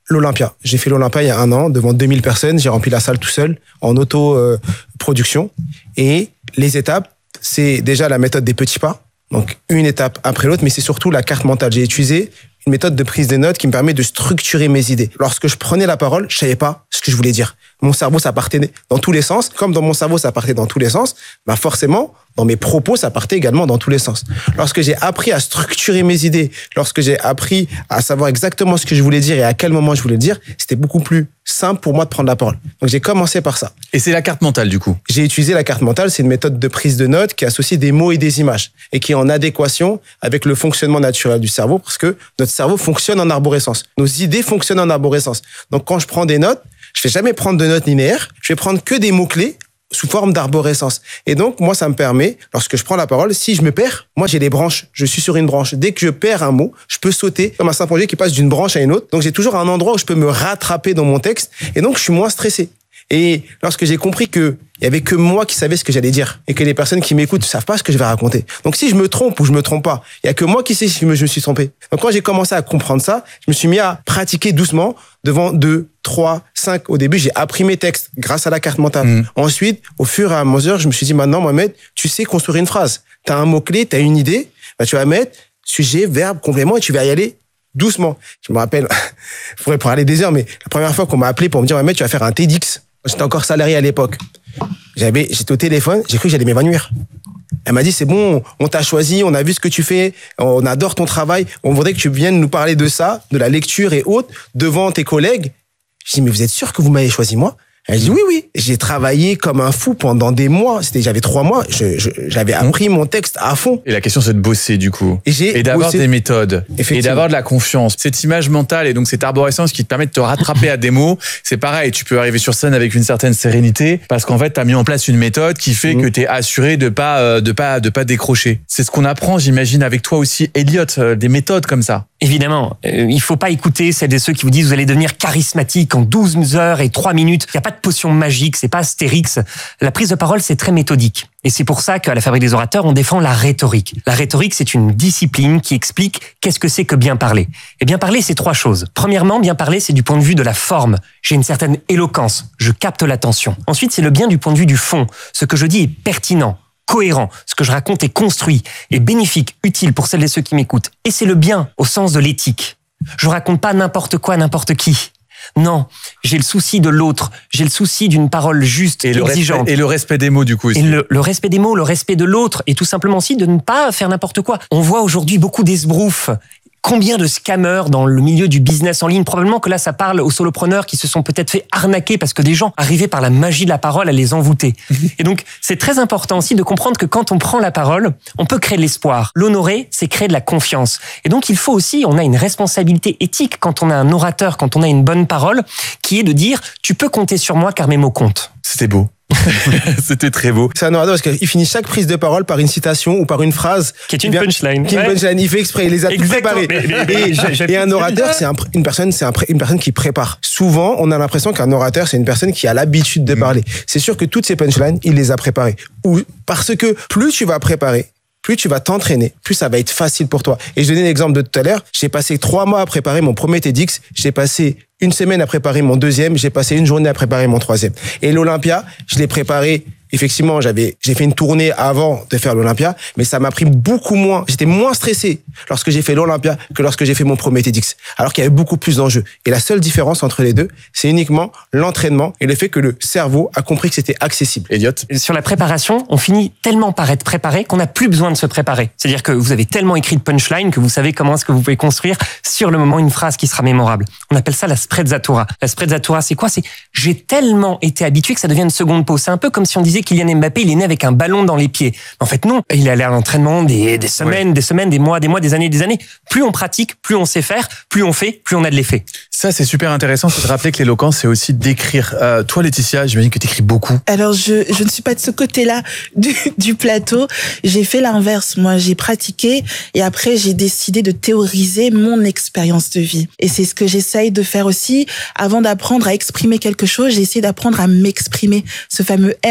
l'Olympia. J'ai fait l'Olympia il y a un an, devant deux mille personnes. J'ai rempli la salle tout seul, en auto-production. Et les étapes, c'est déjà la méthode des petits pas. Donc, une étape après l'autre, mais c'est surtout la carte mentale. J'ai utilisé une méthode de prise de notes qui me permet de structurer mes idées. Lorsque je prenais la parole, je savais pas ce que je voulais dire. Mon cerveau, ça partait dans tous les sens. Comme dans mon cerveau, ça partait dans tous les sens, bah forcément, dans mes propos, ça partait également dans tous les sens. Lorsque j'ai appris à structurer mes idées, lorsque j'ai appris à savoir exactement ce que je voulais dire et à quel moment je voulais le dire, c'était beaucoup plus simple pour moi de prendre la parole. Donc, j'ai commencé par ça. Et c'est la carte mentale, du coup? J'ai utilisé la carte mentale. C'est une méthode de prise de notes qui associe des mots et des images et qui est en adéquation avec le fonctionnement naturel du cerveau parce que notre cerveau fonctionne en arborescence. Nos idées fonctionnent en arborescence. Donc, quand je prends des notes, je vais jamais prendre de notes linéaires. Je vais prendre que des mots-clés sous forme d'arborescence. Et donc, moi, ça me permet, lorsque je prends la parole, si je me perds, moi, j'ai des branches. Je suis sur une branche. Dès que je perds un mot, je peux sauter comme un simple qui passe d'une branche à une autre. Donc, j'ai toujours un endroit où je peux me rattraper dans mon texte. Et donc, je suis moins stressé. Et lorsque j'ai compris que il y avait que moi qui savais ce que j'allais dire et que les personnes qui m'écoutent ne savent pas ce que je vais raconter. Donc, si je me trompe ou je me trompe pas, il y a que moi qui sais si je me, je me suis trompé. Donc, quand j'ai commencé à comprendre ça, je me suis mis à pratiquer doucement devant deux, trois, cinq. Au début, j'ai appris mes textes grâce à la carte mentale. Mmh. Ensuite, au fur et à mesure, je me suis dit, maintenant, Mohamed, tu sais construire une phrase. T'as un mot-clé, t'as une idée, bah, tu vas mettre sujet, verbe, complément et tu vas y aller doucement. Je me rappelle, je pourrais parler des heures, mais la première fois qu'on m'a appelé pour me dire, Mohamed, tu vas faire un TEDx. J'étais encore salarié à l'époque. J'avais, j'étais au téléphone, j'ai cru que j'allais m'évanouir. Elle m'a dit, c'est bon, on t'a choisi, on a vu ce que tu fais, on adore ton travail, on voudrait que tu viennes nous parler de ça, de la lecture et autres, devant tes collègues. Je dis, mais vous êtes sûr que vous m'avez choisi moi? Elle dit, oui, oui. J'ai travaillé comme un fou pendant des mois. C'était, j'avais trois mois. Je, je, j'avais appris mon texte à fond. Et la question, c'est de bosser, du coup. Et, j'ai et d'avoir bossé. des méthodes. Et d'avoir de la confiance. Cette image mentale et donc cette arborescence qui te permet de te rattraper à des mots, c'est pareil. Tu peux arriver sur scène avec une certaine sérénité parce qu'en fait, t'as mis en place une méthode qui fait mmh. que t'es assuré de pas, euh, de pas, de pas décrocher. C'est ce qu'on apprend, j'imagine, avec toi aussi, Elliot, euh, des méthodes comme ça. Évidemment, euh, il faut pas écouter celles et ceux qui vous disent vous allez devenir charismatique en douze heures et trois minutes. Il n'y a pas de potion magique, c'est pas Astérix. La prise de parole, c'est très méthodique. Et c'est pour ça qu'à la Fabrique des orateurs, on défend la rhétorique. La rhétorique, c'est une discipline qui explique qu'est-ce que c'est que bien parler. Et bien parler, c'est trois choses. Premièrement, bien parler, c'est du point de vue de la forme. J'ai une certaine éloquence. Je capte l'attention. Ensuite, c'est le bien du point de vue du fond. Ce que je dis est pertinent, cohérent. Ce que je raconte est construit, est bénéfique, utile pour celles et ceux qui m'écoutent. Et c'est le bien au sens de l'éthique. Je raconte pas n'importe quoi, n'importe qui. Non, j'ai le souci de l'autre, j'ai le souci d'une parole juste, et exigeante. Le respect, et le respect des mots, du coup. Aussi. Et le, le respect des mots, le respect de l'autre, et tout simplement aussi de ne pas faire n'importe quoi. On voit aujourd'hui beaucoup d'esbroufs. Combien de scammers dans le milieu du business en ligne? Probablement que là, ça parle aux solopreneurs qui se sont peut-être fait arnaquer parce que des gens arrivaient par la magie de la parole à les envoûter. Et donc, c'est très important aussi de comprendre que quand on prend la parole, on peut créer de l'espoir. L'honorer, c'est créer de la confiance. Et donc, il faut aussi, on a une responsabilité éthique quand on a un orateur, quand on a une bonne parole, qui est de dire, tu peux compter sur moi car mes mots comptent. C'était beau. C'était très beau. C'est un orateur parce qu'il finit chaque prise de parole par une citation ou par une phrase qui est une punchline. Qui est une punchline. Il fait exprès, il les a tout préparés. Et, et un orateur, c'est un, une personne, c'est un, une personne qui prépare. Souvent, on a l'impression qu'un orateur, c'est une personne qui a l'habitude de parler. C'est sûr que toutes ces punchlines, il les a préparées. Ou parce que plus tu vas préparer, plus tu vas t'entraîner, plus ça va être facile pour toi. Et je donnais l'exemple de tout à l'heure. J'ai passé trois mois à préparer mon premier TEDx. J'ai passé une semaine à préparer mon deuxième. J'ai passé une journée à préparer mon troisième. Et l'Olympia, je l'ai préparé. Effectivement, j'avais, j'ai fait une tournée avant de faire l'Olympia, mais ça m'a pris beaucoup moins. J'étais moins stressé lorsque j'ai fait l'Olympia que lorsque j'ai fait mon premier TEDx. Alors qu'il y avait beaucoup plus d'enjeux. Et la seule différence entre les deux, c'est uniquement l'entraînement et le fait que le cerveau a compris que c'était accessible. Elliot? Sur la préparation, on finit tellement par être préparé qu'on n'a plus besoin de se préparer. C'est-à-dire que vous avez tellement écrit de punchline que vous savez comment est-ce que vous pouvez construire sur le moment une phrase qui sera mémorable. On appelle ça la sprezzatura. La sprezzatura, c'est quoi? C'est j'ai tellement été habitué que ça devient une seconde peau. C'est un peu comme si on disait Kylian Mbappé, il est né avec un ballon dans les pieds. En fait, non. Il a l'air d'entraînement des, des semaines, oui. des semaines, des mois, des mois, des années, des années. Plus on pratique, plus on sait faire, plus on fait, plus on a de l'effet. Ça, c'est super intéressant. C'est de rappeler que l'éloquence, c'est aussi d'écrire. Euh, toi, Laetitia, j'imagine que tu écris beaucoup. Alors, je, je ne suis pas de ce côté-là du, du plateau. J'ai fait l'inverse. Moi, j'ai pratiqué et après, j'ai décidé de théoriser mon expérience de vie. Et c'est ce que j'essaye de faire aussi. Avant d'apprendre à exprimer quelque chose, j'ai essayé d'apprendre à m'exprimer. Ce fameux M apostrophe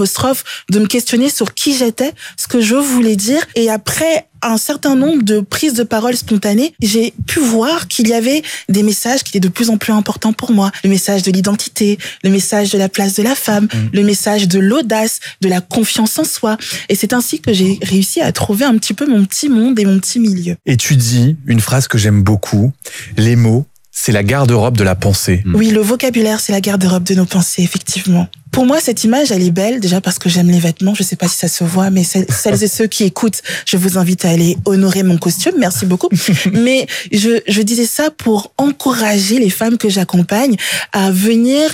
apostrophe, de me questionner sur qui j'étais, ce que je voulais dire. Et après un certain nombre de prises de parole spontanées, j'ai pu voir qu'il y avait des messages qui étaient de plus en plus importants pour moi. Le message de l'identité, le message de la place de la femme, mmh. le message de l'audace, de la confiance en soi. Et c'est ainsi que j'ai réussi à trouver un petit peu mon petit monde et mon petit milieu. Et tu dis une phrase que j'aime beaucoup, les mots, c'est la garde-robe de la pensée. Oui, le vocabulaire, c'est la garde-robe de nos pensées, effectivement. Pour moi, cette image, elle est belle, déjà parce que j'aime les vêtements. Je sais pas si ça se voit, mais celles et ceux qui écoutent, je vous invite à aller honorer mon costume. Merci beaucoup. Mais je, je disais ça pour encourager les femmes que j'accompagne à venir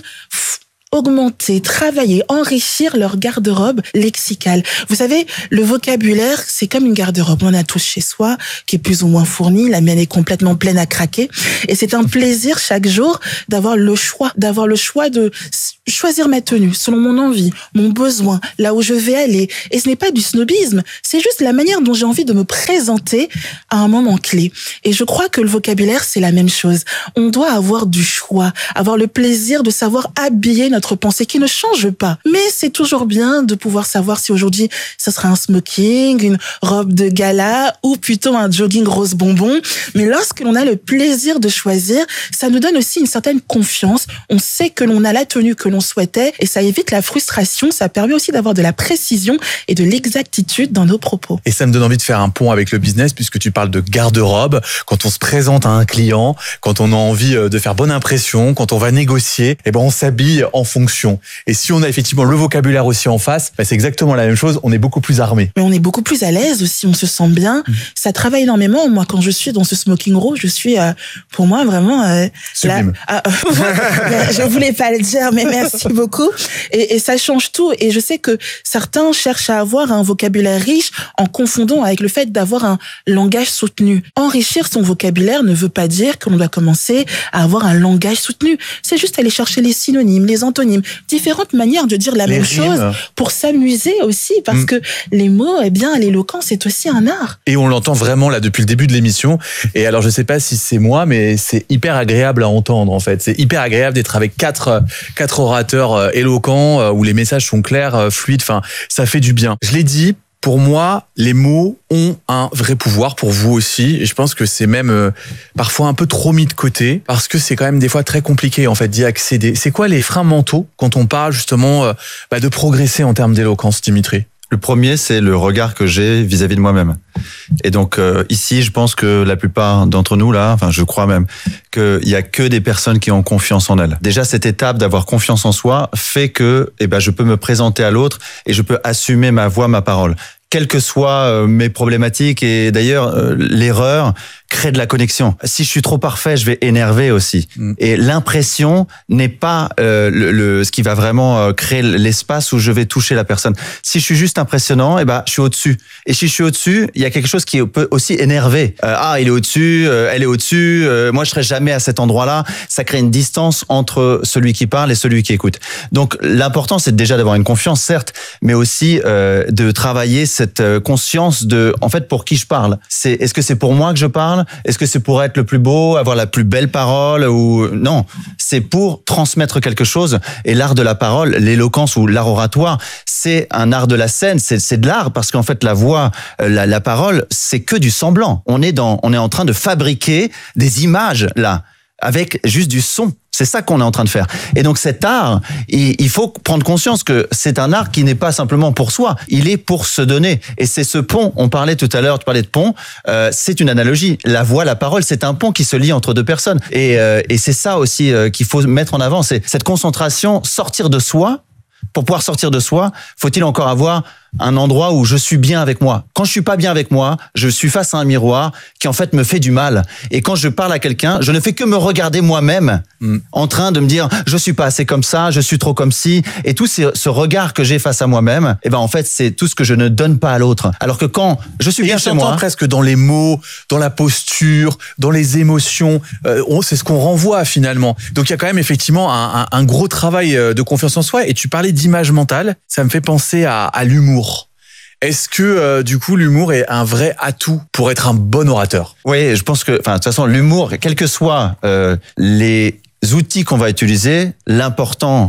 augmenter, travailler, enrichir leur garde-robe lexicale. Vous savez, le vocabulaire, c'est comme une garde-robe. On en a tous chez soi, qui est plus ou moins fournie. La mienne est complètement pleine à craquer. Et c'est un plaisir chaque jour d'avoir le choix, d'avoir le choix de choisir ma tenue selon mon envie, mon besoin, là où je vais aller. Et ce n'est pas du snobisme, c'est juste la manière dont j'ai envie de me présenter à un moment clé. Et je crois que le vocabulaire, c'est la même chose. On doit avoir du choix, avoir le plaisir de savoir habiller notre pensée qui ne change pas. Mais c'est toujours bien de pouvoir savoir si aujourd'hui, ça sera un smoking, une robe de gala ou plutôt un jogging rose bonbon. Mais lorsque l'on a le plaisir de choisir, ça nous donne aussi une certaine confiance. On sait que l'on a la tenue que l'on souhaitait et ça évite la frustration. Ça permet aussi d'avoir de la précision et de l'exactitude dans nos propos. Et ça me donne envie de faire un pont avec le business puisque tu parles de garde-robe. Quand on se présente à un client, quand on a envie de faire bonne impression, quand on va négocier, eh ben on s'habille en fonction. Et si on a effectivement le vocabulaire aussi en face, bah c'est exactement la même chose, on est beaucoup plus armé. Mais on est beaucoup plus à l'aise aussi, on se sent bien. Mmh. Ça travaille énormément. Moi, quand je suis dans ce smoking rose, je suis, euh, pour moi, vraiment... Euh, Sublime. Là, euh, je voulais pas le dire, mais merci beaucoup. Et, et ça change tout. Et je sais que certains cherchent à avoir un vocabulaire riche en confondant avec le fait d'avoir un langage soutenu. Enrichir son vocabulaire ne veut pas dire que l'on doit commencer à avoir un langage soutenu. C'est juste aller chercher les synonymes, les antonymes, différentes manières de dire la les même rimes. chose pour s'amuser aussi, parce mmh. que les mots, eh bien, l'éloquence, c'est aussi un art. Et on l'entend vraiment là depuis le début de l'émission. Et alors, je sais pas si c'est moi, mais c'est hyper agréable à entendre, en fait. C'est hyper agréable d'être avec quatre, quatre orateurs éloquents, où les messages sont clairs, fluides. Enfin, ça fait du bien. Je l'ai dit, pour moi, les mots ont un vrai pouvoir, pour vous aussi. Et je pense que c'est même euh, parfois un peu trop mis de côté, parce que c'est quand même des fois très compliqué en fait d'y accéder. C'est quoi les freins mentaux quand on parle justement euh, bah, de progresser en termes d'éloquence, Dimitri ? Le premier, c'est le regard que j'ai vis-à-vis de moi-même. Et donc euh, ici, je pense que la plupart d'entre nous, là, enfin je crois même, qu'il y a que des personnes qui ont confiance en elles. Déjà, cette étape d'avoir confiance en soi fait que eh ben, je peux me présenter à l'autre et je peux assumer ma voix, ma parole. Quelles que soient euh, mes problématiques, et d'ailleurs, euh, l'erreur crée de la connexion. Si je suis trop parfait, je vais énerver aussi. Mmh. Et l'impression n'est pas euh, le, le, ce qui va vraiment euh, créer l'espace où je vais toucher la personne. Si je suis juste impressionnant, eh ben, je suis au-dessus. Et si je suis au-dessus, il y a quelque chose qui peut aussi énerver. Euh, ah, il est au-dessus, euh, elle est au-dessus, euh, moi je serai jamais à cet endroit-là. Ça crée une distance entre celui qui parle et celui qui écoute. Donc l'important, c'est déjà d'avoir une confiance, certes, mais aussi euh, de travailler cette conscience de, en fait, pour qui je parle. C'est, est-ce que c'est pour moi que je parle? Est-ce que c'est pour être le plus beau, avoir la plus belle parole ou non? C'est pour transmettre quelque chose. Et l'art de la parole, l'éloquence ou l'art oratoire, c'est un art de la scène. C'est, c'est de l'art parce qu'en fait, la voix, la, la parole, c'est que du semblant. On est dans, on est en train de fabriquer des images là, avec juste du son. C'est ça qu'on est en train de faire. Et donc cet art, il faut prendre conscience que c'est un art qui n'est pas simplement pour soi, il est pour se donner. Et c'est ce pont, on parlait tout à l'heure, tu parlais de pont, euh, c'est une analogie. La voix, la parole, c'est un pont qui se lie entre deux personnes. Et, euh, et c'est ça aussi euh, qu'il faut mettre en avant, c'est cette concentration, sortir de soi. Pour pouvoir sortir de soi, faut-il encore avoir un endroit où je suis bien avec moi. Quand je suis pas bien avec moi, je suis face à un miroir qui en fait me fait du mal. Et quand je parle à quelqu'un, je ne fais que me regarder moi-même, mmh. en train de me dire je suis pas assez comme ça, je suis trop comme ci. Et tout ce, ce regard que j'ai face à moi-même, eh ben en fait c'est tout ce que je ne donne pas à l'autre. Alors que quand je suis bien et chez moi, presque dans les mots, dans la posture, dans les émotions, euh, on, c'est ce qu'on renvoie finalement. Donc il y a quand même effectivement un, un, un gros travail de confiance en soi. Et tu parlais d'image mentale, ça me fait penser à, à l'humour. Est-ce que euh, du coup l'humour est un vrai atout pour être un bon orateur? Oui, je pense que, enfin de toute façon l'humour, quels que soient euh, les outils qu'on va utiliser, l'important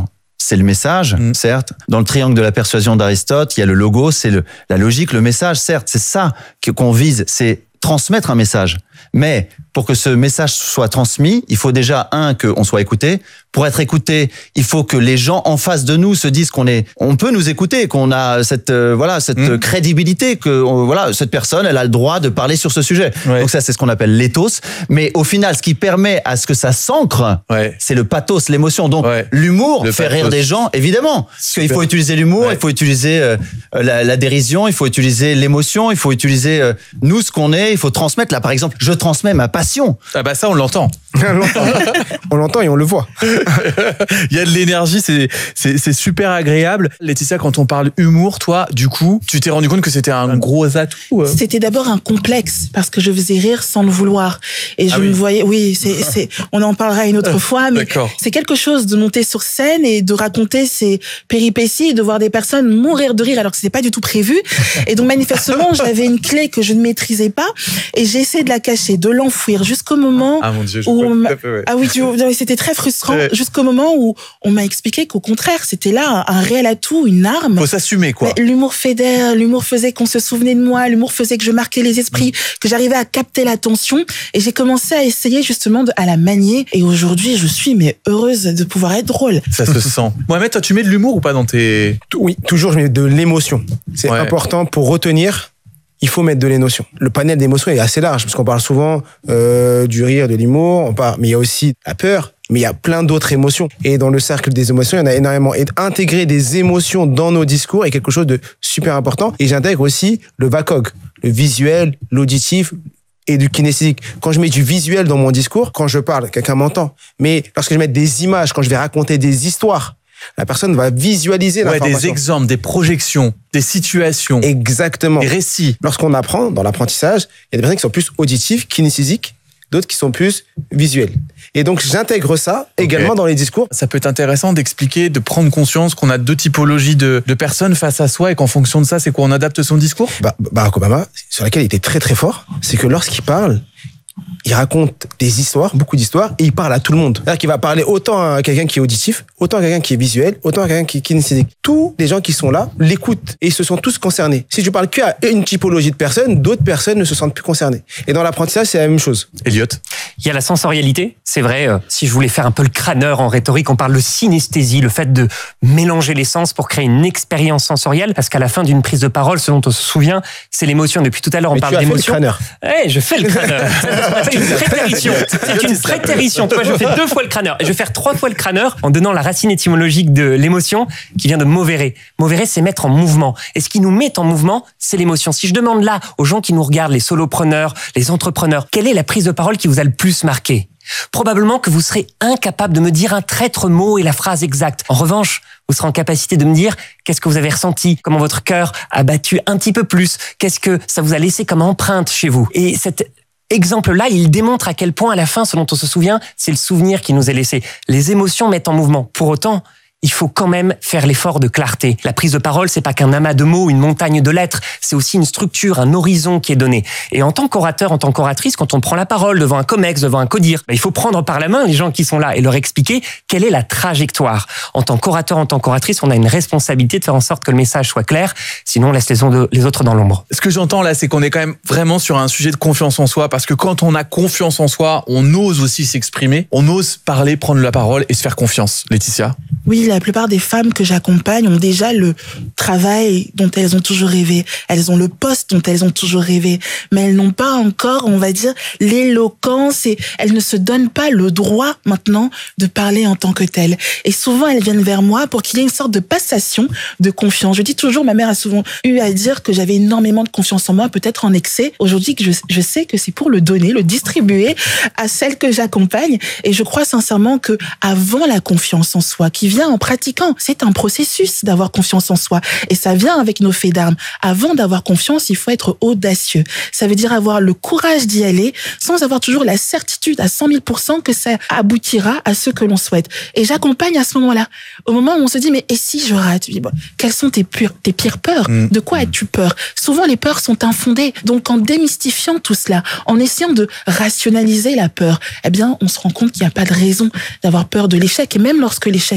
c'est le message, mmh. certes. Dans le triangle de la persuasion d'Aristote, il y a le logo, c'est le, la logique, le message, certes. C'est ça qu'on vise, c'est transmettre un message. Mais pour que ce message soit transmis, il faut déjà, un, qu'on soit écouté. Pour être écouté, il faut que les gens en face de nous se disent qu'on est, on peut nous écouter, qu'on a cette, euh, voilà, cette mmh. crédibilité, que, on, voilà, cette personne, elle a le droit de parler sur ce sujet. Ouais. Donc ça, c'est ce qu'on appelle l'éthos. Mais au final, ce qui permet à ce que ça s'ancre, ouais. c'est le pathos, l'émotion. Donc, ouais. l'humour le fait pathos. Rire des gens, évidemment. Parce qu'il faut utiliser l'humour, ouais. il faut utiliser euh, la, la dérision, il faut utiliser l'émotion, il faut utiliser euh, nous, ce qu'on est, il faut transmettre. Là, par exemple, je transmets ma passion. Ah bah ça, on l'entend. on l'entend. On l'entend et on le voit. Il y a de l'énergie, c'est, c'est, c'est super agréable. Laetitia, quand on parle humour, toi, du coup, tu t'es rendu compte que c'était un gros atout euh... C'était d'abord un complexe, parce que je faisais rire sans le vouloir. Et je ah oui. me voyais, oui, c'est, c'est, on en parlera une autre fois, mais D'accord. c'est quelque chose de monter sur scène et de raconter ses péripéties et de voir des personnes mourir de rire alors que c'était pas du tout prévu. Et donc, manifestement, j'avais une clé que je ne maîtrisais pas et j'ai essayé de la cacher, de l'enfouir jusqu'au moment ah, mon Dieu, je où peux, on m'a... peu, ouais. ah oui, tu... c'était très frustrant ouais. jusqu'au moment où on m'a expliqué qu'au contraire, c'était là un réel atout, une arme. Faut s'assumer, quoi. L'humour fédère, l'humour faisait qu'on se souvenait de moi, l'humour faisait que je marquais les esprits, mmh. que j'arrivais à capter l'attention et j'ai commencé à essayer justement de, à la manier et aujourd'hui, je suis mais heureuse de pouvoir être drôle. Ça se sent. Mohamed, toi, tu mets de l'humour ou pas dans tes... Oui, toujours je mets de l'émotion. C'est ouais. important pour retenir. Il faut mettre de l'émotion. Le panel d'émotions est assez large parce qu'on parle souvent euh, du rire, de l'humour, on parle, mais il y a aussi la peur, mais il y a plein d'autres émotions. Et dans le cercle des émotions, il y en a énormément. Et intégrer des émotions dans nos discours est quelque chose de super important. Et j'intègre aussi le V A C O G, le visuel, l'auditif et du kinesthésique. Quand je mets du visuel dans mon discours, quand je parle, quelqu'un m'entend. Mais lorsque je mets des images, quand je vais raconter des histoires, la personne va visualiser ouais, l'information. Des exemples, des projections, des situations. Exactement. Des récits. Lorsqu'on apprend, dans l'apprentissage, il y a des personnes qui sont plus auditives, kinesthésiques, d'autres qui sont plus visuelles. Et donc, j'intègre ça également okay. dans les discours. Ça peut être intéressant d'expliquer, de prendre conscience qu'on a deux typologies de, de personnes face à soi et qu'en fonction de ça, c'est quoi, on adapte son discours? Bah, Barack Obama, sur laquelle il était très très fort, c'est que lorsqu'il parle, il raconte des histoires, beaucoup d'histoires, et il parle à tout le monde. C'est-à-dire qu'il va parler autant à quelqu'un qui est auditif, autant à quelqu'un qui est visuel, autant à quelqu'un qui est kinesthésique. Tous les gens qui sont là l'écoutent et ils se sont tous concernés. Si tu parles qu'à une typologie de personnes, d'autres personnes ne se sentent plus concernées. Et dans l'apprentissage, c'est la même chose. Elliot? Il y a la sensorialité, c'est vrai. Euh, si je voulais faire un peu le crâneur en rhétorique, on parle de synesthésie, le fait de mélanger les sens pour créer une expérience sensorielle. Parce qu'à la fin d'une prise de parole, ce dont on se souvient, c'est l'émotion. Depuis tout à l'heure, on Mais parle d'émotion. Tu as fait le crâneur. Eh, je fais le crâneur. C'est une prétérition. C'est une prétérition. Toi, je fais deux fois le crâneur. Et je vais faire trois fois le crâneur en donnant la racine étymologique de l'émotion qui vient de movere. Movere, c'est mettre en mouvement. Et ce qui nous met en mouvement, c'est l'émotion. Si je demande là aux gens qui nous regardent, les solopreneurs, les entrepreneurs, quelle est la prise de parole qui vous a le plus marqué? Probablement que vous serez incapable de me dire un traître mot et la phrase exacte. En revanche, vous serez en capacité de me dire qu'est-ce que vous avez ressenti, comment votre cœur a battu un petit peu plus, qu'est-ce que ça vous a laissé comme empreinte chez vous. Et cet exemple-là, il démontre à quel point, à la fin, ce dont on se souvient, c'est le souvenir qui nous est laissé. Les émotions mettent en mouvement. Pour autant, il faut quand même faire l'effort de clarté. La prise de parole, c'est pas qu'un amas de mots, une montagne de lettres. C'est aussi une structure, un horizon qui est donné. Et en tant qu'orateur, en tant qu'oratrice, quand on prend la parole devant un comex, devant un codir, bah, il faut prendre par la main les gens qui sont là et leur expliquer quelle est la trajectoire. En tant qu'orateur, en tant qu'oratrice, on a une responsabilité de faire en sorte que le message soit clair. Sinon, on laisse les autres dans l'ombre. Ce que j'entends là, c'est qu'on est quand même vraiment sur un sujet de confiance en soi, parce que quand on a confiance en soi, on ose aussi s'exprimer, on ose parler, prendre la parole et se faire confiance. Laetitia? Oui, la plupart des femmes que j'accompagne ont déjà le travail dont elles ont toujours rêvé. Elles ont le poste dont elles ont toujours rêvé. Mais elles n'ont pas encore, on va dire, l'éloquence et elles ne se donnent pas le droit maintenant de parler en tant que telles. Et souvent, elles viennent vers moi pour qu'il y ait une sorte de passation de confiance. Je dis toujours, ma mère a souvent eu à dire que j'avais énormément de confiance en moi, peut-être en excès. Aujourd'hui, que je, je sais que c'est pour le donner, le distribuer à celles que j'accompagne. Et je crois sincèrement que avant la confiance en soi, qui vient en pratiquant. C'est un processus d'avoir confiance en soi. Et ça vient avec nos faits d'armes. Avant d'avoir confiance, il faut être audacieux. Ça veut dire avoir le courage d'y aller sans avoir toujours la certitude à cent mille pour cent que ça aboutira à ce que l'on souhaite. Et j'accompagne à ce moment-là. Au moment où on se dit, mais et si je rate? Bon, quelles sont tes, pures, tes pires peurs? De quoi as-tu peur? Souvent, les peurs sont infondées. Donc, en démystifiant tout cela, en essayant de rationaliser la peur, eh bien, on se rend compte qu'il n'y a pas de raison d'avoir peur de l'échec. Et même lorsque l'échec arrive,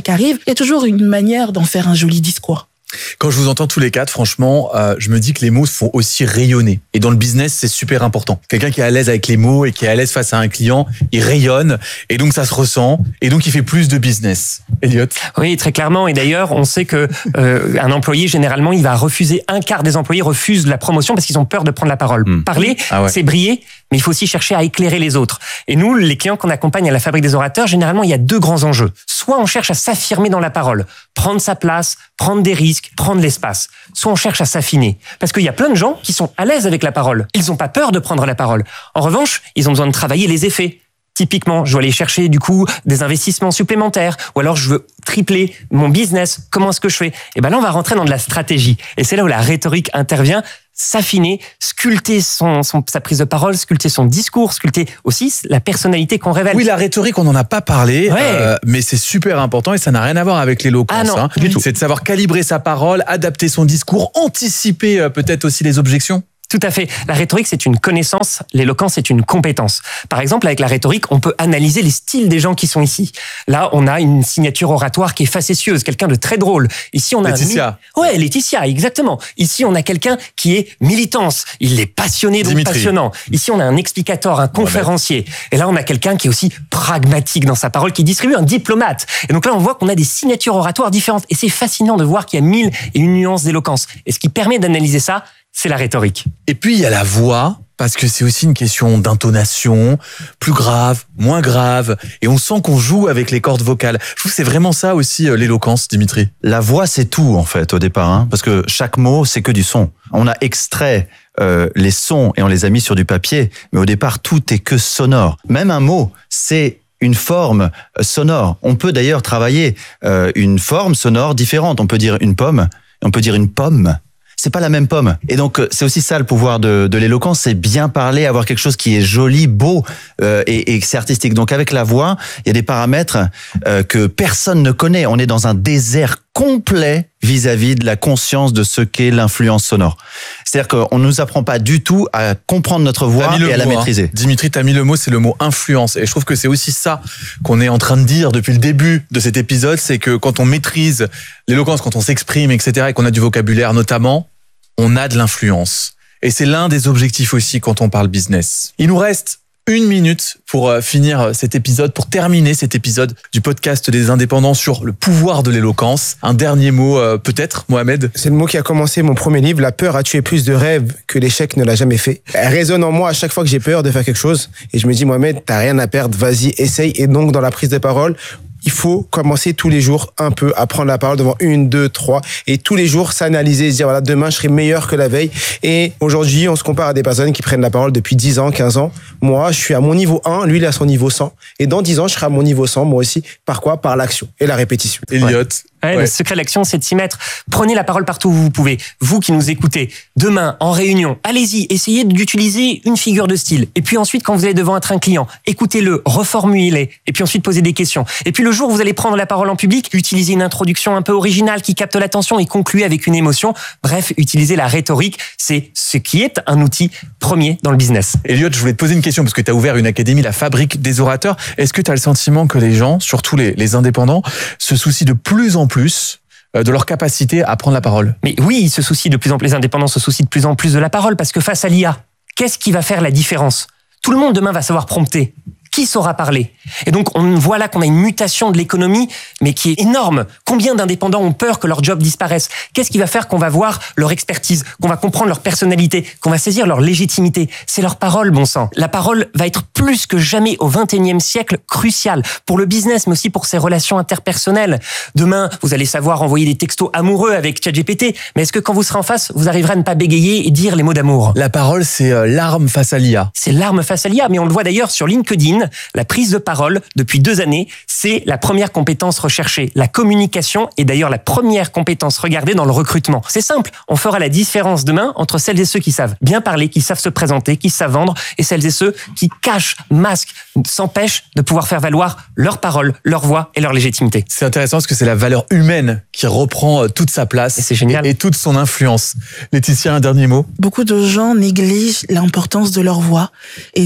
Il y a toujours une manière d'en faire un joli discours. Quand je vous entends tous les quatre, franchement, euh, je me dis que les mots font aussi rayonner. Et dans le business, c'est super important. Quelqu'un qui est à l'aise avec les mots et qui est à l'aise face à un client, il rayonne. Et donc, ça se ressent. Et donc, il fait plus de business. Elliot? Oui, très clairement. Et d'ailleurs, on sait que euh, un employé, généralement, il va refuser, un quart des employés refusent la promotion parce qu'ils ont peur de prendre la parole. Mmh. Parler, ah ouais. c'est briller, mais il faut aussi chercher à éclairer les autres. Et nous, les clients qu'on accompagne à la Fabrique des Orateurs, généralement, il y a deux grands enjeux. Soit on cherche à s'affirmer dans la parole, prendre sa place, prendre des risques, prendre l'espace. Soit on cherche à s'affiner. Parce qu'il y a plein de gens qui sont à l'aise avec la parole. Ils n'ont pas peur de prendre la parole. En revanche, ils ont besoin de travailler les effets. Typiquement, je dois aller chercher du coup des investissements supplémentaires, ou alors je veux tripler mon business. Comment est-ce que je fais? Et ben là, on va rentrer dans de la stratégie. Et c'est là où la rhétorique intervient. S'affiner, sculpter son, son, sa prise de parole, sculpter son discours, sculpter aussi la personnalité qu'on révèle. Oui, la rhétorique, on n'en a pas parlé, ouais. euh, mais c'est super important et ça n'a rien à voir avec l'éloquence. Ah non, hein. du tout. C'est de savoir calibrer sa parole, adapter son discours, anticiper euh, peut-être aussi les objections. Tout à fait. La rhétorique, c'est une connaissance. L'éloquence, c'est une compétence. Par exemple, avec la rhétorique, on peut analyser les styles des gens qui sont ici. Là, on a une signature oratoire qui est facétieuse, quelqu'un de très drôle. Ici, on a Laetitia. Un... Ouais, Laetitia, exactement. Ici, on a quelqu'un qui est militance. Il est passionné, donc Dimitri. passionnant. Ici, on a un explicateur, un conférencier. Et là, on a quelqu'un qui est aussi pragmatique dans sa parole, qui distribue, un diplomate. Et donc là, on voit qu'on a des signatures oratoires différentes. Et c'est fascinant de voir qu'il y a mille et une nuances d'éloquence. Et ce qui permet d'analyser ça, c'est la rhétorique. Et puis, il y a la voix, parce que c'est aussi une question d'intonation, plus grave, moins grave, et on sent qu'on joue avec les cordes vocales. Je trouve que c'est vraiment ça aussi, l'éloquence, Dimitri. La voix, c'est tout, en fait, au départ, hein, parce que chaque mot, c'est que du son. On a extrait euh, les sons et on les a mis sur du papier, mais au départ, tout est que sonore. Même un mot, c'est une forme sonore. On peut d'ailleurs travailler euh, une forme sonore différente. On peut dire une pomme, on peut dire une pomme. C'est pas la même pomme. Et donc, c'est aussi ça le pouvoir de, de l'éloquence, c'est bien parler, avoir quelque chose qui est joli, beau euh, et, et c'est artistique. Donc, avec la voix, il y a des paramètres euh, que personne ne connaît. On est dans un désert complet vis-à-vis de la conscience de ce qu'est l'influence sonore. C'est-à-dire qu'on ne nous apprend pas du tout à comprendre notre voix et à la mot, maîtriser. Hein. Dimitri, t'as mis le mot, c'est le mot influence. Et je trouve que c'est aussi ça qu'on est en train de dire depuis le début de cet épisode, c'est que quand on maîtrise l'éloquence, quand on s'exprime, et cetera, et qu'on a du vocabulaire notamment, on a de l'influence. Et c'est l'un des objectifs aussi quand on parle business. Il nous reste une minute pour finir cet épisode, pour terminer cet épisode du podcast des indépendants sur le pouvoir de l'éloquence. Un dernier mot peut-être, Mohamed? C'est le mot qui a commencé mon premier livre. La peur a tué plus de rêves que l'échec ne l'a jamais fait. Elle résonne en moi à chaque fois que j'ai peur de faire quelque chose. Et je me dis, Mohamed, t'as rien à perdre, vas-y, essaye. Et donc, dans la prise de parole, il faut commencer tous les jours un peu à prendre la parole devant une, deux, trois, et tous les jours s'analyser, se dire voilà, demain je serai meilleur que la veille. Et aujourd'hui, on se compare à des personnes qui prennent la parole depuis dix ans, quinze ans. Moi, je suis à mon niveau un, lui il est à son niveau cent. Et dans dix ans, je serai à mon niveau cent, moi aussi. Par quoi? Par l'action et la répétition. Elliot. Ouais. Ouais, ouais. Le secret de l'action, c'est de s'y mettre. Prenez la parole partout où vous pouvez. Vous qui nous écoutez, demain, en réunion, allez-y, essayez d'utiliser une figure de style. Et puis ensuite, quand vous allez devant être un client, écoutez-le, reformulez, et puis ensuite posez des questions. Et puis le jour où vous allez prendre la parole en public, utilisez une introduction un peu originale qui capte l'attention et concluez avec une émotion. Bref, utilisez la rhétorique. C'est ce qui est un outil premier dans le business. Elliot, je voulais te poser une question parce que tu as ouvert une académie, la Fabrique des Orateurs. Est-ce que tu as le sentiment que les gens, surtout les, les indépendants, se soucient de plus en plus de leur capacité à prendre la parole? Mais oui, ils se soucient de plus en plus, les indépendants se soucient de plus en plus de la parole parce que face à l'I A, qu'est-ce qui va faire la différence? Tout le monde demain va savoir prompter. Qui saura parler? Et donc, on voit là qu'on a une mutation de l'économie, mais qui est énorme. Combien d'indépendants ont peur que leur job disparaisse? Qu'est-ce qui va faire qu'on va voir leur expertise, qu'on va comprendre leur personnalité, qu'on va saisir leur légitimité? C'est leur parole, bon sang. La parole va être plus que jamais au vingt et unième siècle cruciale pour le business, mais aussi pour ses relations interpersonnelles. Demain, vous allez savoir envoyer des textos amoureux avec ChatGPT, mais est-ce que quand vous serez en face, vous arriverez à ne pas bégayer et dire les mots d'amour? La parole, c'est l'arme face à l'I A. C'est l'arme face à l'I A, mais on le voit d'ailleurs sur LinkedIn. La prise de parole, depuis deux années, c'est la première compétence recherchée. La communication est d'ailleurs la première compétence regardée dans le recrutement. C'est simple, on fera la différence demain entre celles et ceux qui savent bien parler, qui savent se présenter, qui savent vendre, et celles et ceux qui cachent, masquent, s'empêchent de pouvoir faire valoir leur parole, leur voix et leur légitimité. C'est intéressant parce que c'est la valeur humaine qui reprend toute sa place et, c'est génial. et, et toute son influence. Laetitia, un dernier mot? Beaucoup de gens négligent l'importance de leur voix et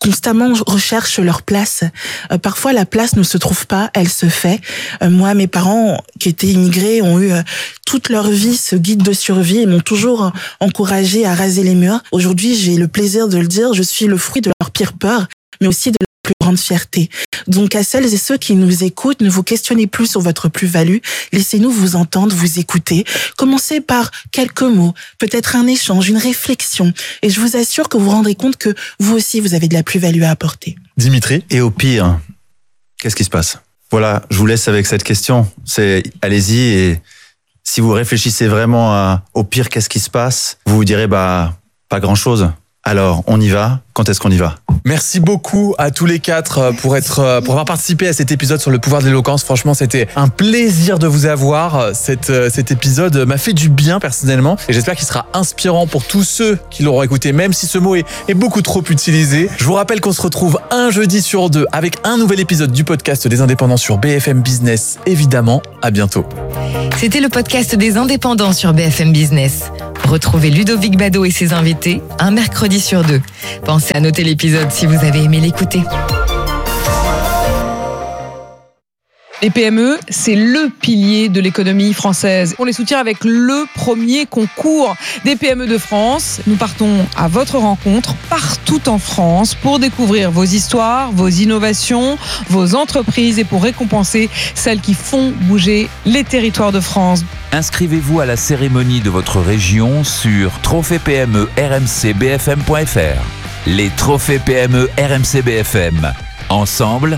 constamment recherchent leur place. Euh, parfois, la place ne se trouve pas, elle se fait. Euh, moi, mes parents qui étaient immigrés ont eu euh, toute leur vie ce guide de survie et m'ont toujours encouragé à raser les murs. Aujourd'hui, j'ai le plaisir de le dire, je suis le fruit de leur pire peur, mais aussi de leur plus grande fierté. Donc, à celles et ceux qui nous écoutent, ne vous questionnez plus sur votre plus-value. Laissez-nous vous entendre, vous écouter. Commencez par quelques mots, peut-être un échange, une réflexion. Et je vous assure que vous vous rendrez compte que vous aussi, vous avez de la plus-value à apporter. Dimitri ? Et au pire, qu'est-ce qui se passe ? Voilà, je vous laisse avec cette question. C'est, allez-y et si vous réfléchissez vraiment à, au pire, qu'est-ce qui se passe ? Vous vous direz, bah, pas grand-chose. Alors, on y va. Quand est-ce qu'on y va ? Merci beaucoup à tous les quatre pour être, pour avoir participé à cet épisode sur le pouvoir de l'éloquence. Franchement, c'était un plaisir de vous avoir. Cet, cet épisode m'a fait du bien personnellement et j'espère qu'il sera inspirant pour tous ceux qui l'auront écouté, même si ce mot est, est beaucoup trop utilisé. Je vous rappelle qu'on se retrouve un jeudi sur deux avec un nouvel épisode du podcast des Indépendants sur B F M Business. Évidemment, à bientôt. C'était le podcast des Indépendants sur B F M Business. Retrouvez Ludovic Bado et ses invités un mercredi sur deux. Pensez à noter l'épisode si vous avez aimé l'écouter. Les P M E, c'est le pilier de l'économie française. On les soutient avec le premier concours des P M E de France. Nous partons à votre rencontre partout en France pour découvrir vos histoires, vos innovations, vos entreprises et pour récompenser celles qui font bouger les territoires de France. Inscrivez-vous à la cérémonie de votre région sur trophée P M E R M C B F M point F R. Les trophées P M E R M C B F M. Ensemble,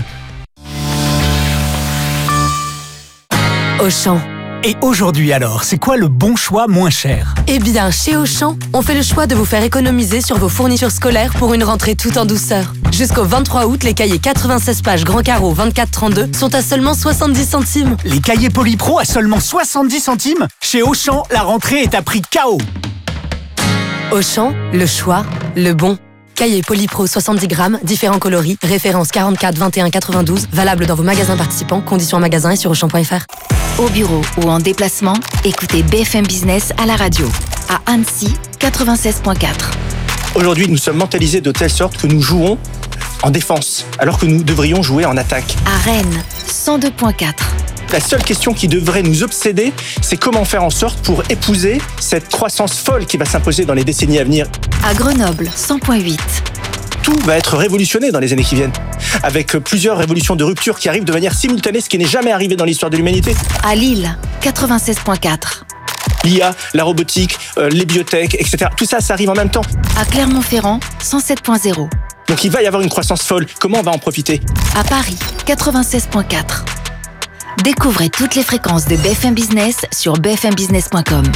Auchan. Et aujourd'hui alors, c'est quoi le bon choix moins cher ? Eh bien, chez Auchan, on fait le choix de vous faire économiser sur vos fournitures scolaires pour une rentrée tout en douceur. Jusqu'au vingt-trois août, les cahiers quatre-vingt-seize pages grand carreau vingt-quatre trente-deux sont à seulement soixante-dix centimes. Les cahiers Polypro à seulement soixante-dix centimes ? Chez Auchan, la rentrée est à prix K O. Auchan, le choix, le bon. Cahier Polypro soixante-dix grammes, différents coloris, référence quarante-quatre vingt et un quatre-vingt-douze, valable dans vos magasins participants, conditions en magasin et sur auchan point F R. Au bureau ou en déplacement, écoutez B F M Business à la radio. À Annecy, quatre-vingt-seize point quatre. Aujourd'hui, nous sommes mentalisés de telle sorte que nous jouons en défense, alors que nous devrions jouer en attaque. À Rennes, cent deux point quatre. La seule question qui devrait nous obséder, c'est comment faire en sorte pour épouser cette croissance folle qui va s'imposer dans les décennies à venir. À Grenoble, cent point huit. Tout va être révolutionné dans les années qui viennent, avec plusieurs révolutions de rupture qui arrivent de manière simultanée, ce qui n'est jamais arrivé dans l'histoire de l'humanité. À Lille, quatre-vingt-seize point quatre. L'I A, la robotique, euh, les biotech, et cetera. Tout ça, ça arrive en même temps. À Clermont-Ferrand, cent sept point zéro. Donc il va y avoir une croissance folle. Comment on va en profiter ? À Paris, quatre-vingt-seize point quatre. Découvrez toutes les fréquences de B F M Business sur b f m business point com.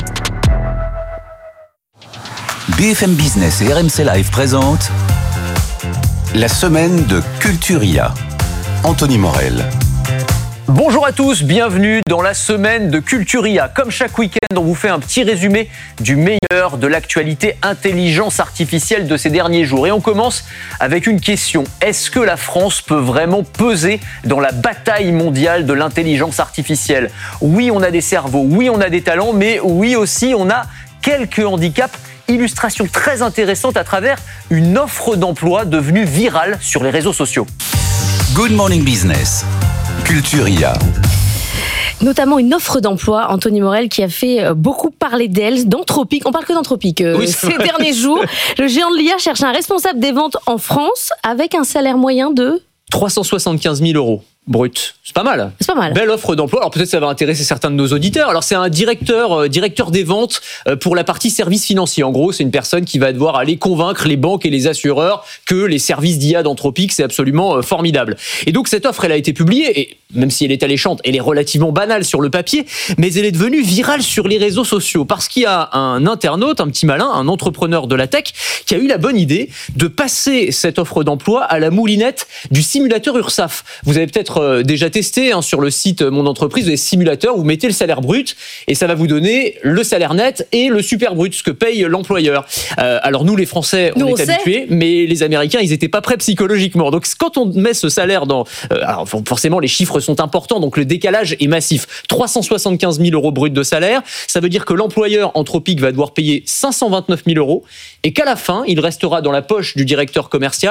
B F M Business et R M C Live présentent la semaine de Culturia. Anthony Morel. Bonjour à tous, bienvenue dans la semaine de Culturia. Comme chaque week-end, on vous fait un petit résumé du meilleur de l'actualité intelligence artificielle de ces derniers jours. Et on commence avec une question. Est-ce que la France peut vraiment peser dans la bataille mondiale de l'intelligence artificielle ? Oui, on a des cerveaux, oui, on a des talents, mais oui aussi, on a quelques handicaps. Illustration très intéressante à travers une offre d'emploi devenue virale sur les réseaux sociaux. Good Morning Business. Culturia. Notamment une offre d'emploi, Anthony Morel, qui a fait beaucoup parler d'elle, d'Anthropic. On parle que d'Anthropic euh, oui, ces vrai. derniers jours. Le géant de l'I A cherche un responsable des ventes en France avec un salaire moyen de trois cent soixante-quinze mille euros. Brut. C'est pas mal. C'est pas mal. Belle offre d'emploi. Alors peut-être ça va intéresser certains de nos auditeurs. Alors c'est un directeur, euh, directeur des ventes euh, pour la partie services financiers. En gros, c'est une personne qui va devoir aller convaincre les banques et les assureurs que les services d'I A d'Anthropic, c'est absolument euh, formidable. Et donc cette offre, elle a été publiée et même si elle est alléchante, elle est relativement banale sur le papier, mais elle est devenue virale sur les réseaux sociaux parce qu'il y a un internaute, un petit malin, un entrepreneur de la tech qui a eu la bonne idée de passer cette offre d'emploi à la moulinette du simulateur URSSAF. Vous avez peut-être euh, déjà testé hein, sur le site Mon Entreprise, vous avez simulateur, vous mettez le salaire brut et ça va vous donner le salaire net et le super brut, ce que paye l'employeur. Euh, alors nous les Français, on nous, est on habitués, mais les Américains, ils n'étaient pas prêts psychologiquement. Donc quand on met ce salaire dans... Euh, alors forcément, les chiffres sont importants, donc le décalage est massif. trois cent soixante-quinze mille euros bruts de salaire, ça veut dire que l'employeur Anthropic va devoir payer cinq cent vingt-neuf mille euros et qu'à la fin, il restera dans la poche du directeur commercial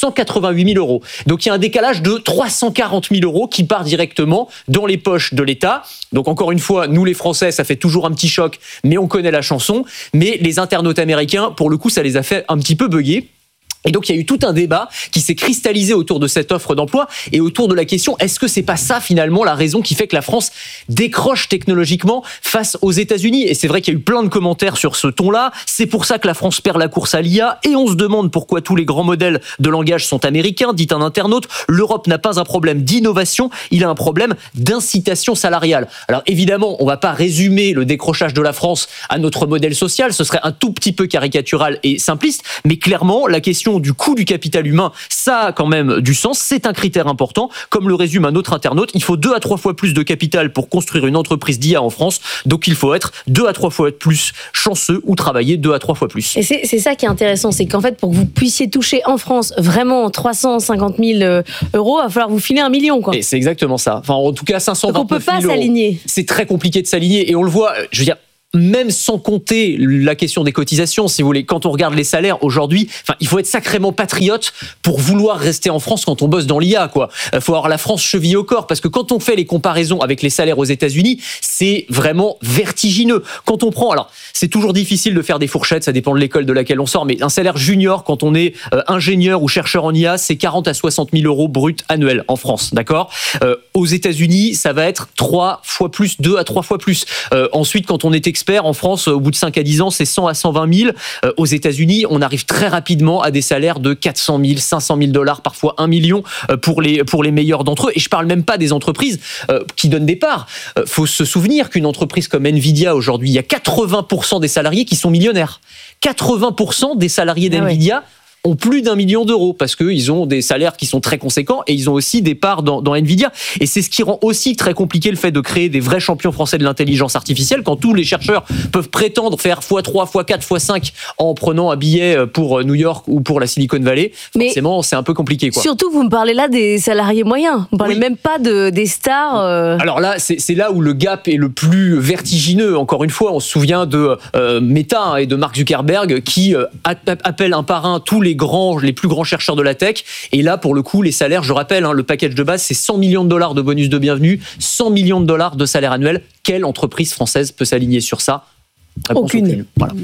cent quatre-vingt-huit mille euros. Donc il y a un décalage de trois cent quarante mille euros qui part directement dans les poches de l'État. Donc encore une fois, nous les Français, ça fait toujours un petit choc, mais on connaît la chanson. Mais les internautes américains, pour le coup, ça les a fait un petit peu bugger. Et donc, il y a eu tout un débat qui s'est cristallisé autour de cette offre d'emploi et autour de la question, est-ce que c'est pas ça, finalement, la raison qui fait que la France décroche technologiquement face aux États-Unis? Et c'est vrai qu'il y a eu plein de commentaires sur ce ton-là. C'est pour ça que la France perd la course à l'I A et on se demande pourquoi tous les grands modèles de langage sont américains, dit un internaute. L'Europe n'a pas un problème d'innovation, il a un problème d'incitation salariale. Alors, évidemment, on va pas résumer le décrochage de la France à notre modèle social. Ce serait un tout petit peu caricatural et simpliste. Mais clairement, la question du coût du capital humain, ça a quand même du sens, c'est un critère important. Comme le résume un autre internaute, il faut deux à trois fois plus de capital pour construire une entreprise d'I A en France, donc il faut être deux à trois fois plus chanceux ou travailler deux à trois fois plus. Et c'est, c'est ça qui est intéressant, c'est qu'en fait, pour que vous puissiez toucher en France vraiment trois cent cinquante mille euros, il va falloir vous filer un million, quoi. Et c'est exactement ça. Enfin, en tout cas, cinq cent vingt-neuf mille euros. Donc on peut pas s'aligner. C'est très compliqué de s'aligner et on le voit, je veux dire, même sans compter la question des cotisations, si vous voulez, quand on regarde les salaires aujourd'hui, enfin, il faut être sacrément patriote pour vouloir rester en France quand on bosse dans l'I A, quoi. Il faut avoir la France cheville au corps, parce que quand on fait les comparaisons avec les salaires aux États-Unis, c'est vraiment vertigineux. Quand on prend, alors, c'est toujours difficile de faire des fourchettes, ça dépend de l'école de laquelle on sort, mais un salaire junior, quand on est euh, ingénieur ou chercheur en I A, c'est quarante à soixante mille euros bruts annuels en France, d'accord? euh, Aux États-Unis, ça va être trois fois plus, deux à trois fois plus. Euh, ensuite, quand on est expert en France, au bout de cinq à dix ans, c'est cent à cent vingt mille. Euh, aux États-Unis, on arrive très rapidement à des salaires de quatre cent mille, cinq cent mille dollars, parfois un million euh, pour les, pour les meilleurs d'entre eux. Et je parle même pas des entreprises euh, qui donnent des parts. Euh, faut se souvenir qu'une entreprise comme Nvidia, aujourd'hui, il y a quatre-vingts pour cent des salariés qui sont millionnaires. quatre-vingts pour cent des salariés d'Nvidia ah ouais. ont plus d'un million d'euros parce qu'ils ont des salaires qui sont très conséquents et ils ont aussi des parts dans, dans Nvidia. Et c'est ce qui rend aussi très compliqué le fait de créer des vrais champions français de l'intelligence artificielle quand tous les chercheurs peuvent prétendre faire fois trois, fois quatre, fois cinq en prenant un billet pour New York ou pour la Silicon Valley. Mais forcément, c'est un peu compliqué, quoi. Surtout, vous me parlez là des salariés moyens. Vous ne parlez oui. même pas de, des stars. Euh... Alors là, c'est, c'est là où le gap est le plus vertigineux. Encore une fois, on se souvient de euh, Meta et de Mark Zuckerberg qui euh, appellent un par un tous les grands, les plus grands chercheurs de la tech. Et là, pour le coup, les salaires, je rappelle, hein, le package de base, c'est cent millions de dollars de bonus de bienvenue, cent millions de dollars de salaire annuel. Quelle entreprise française peut s'aligner sur ça? Réponse aucune. aucune. Voilà.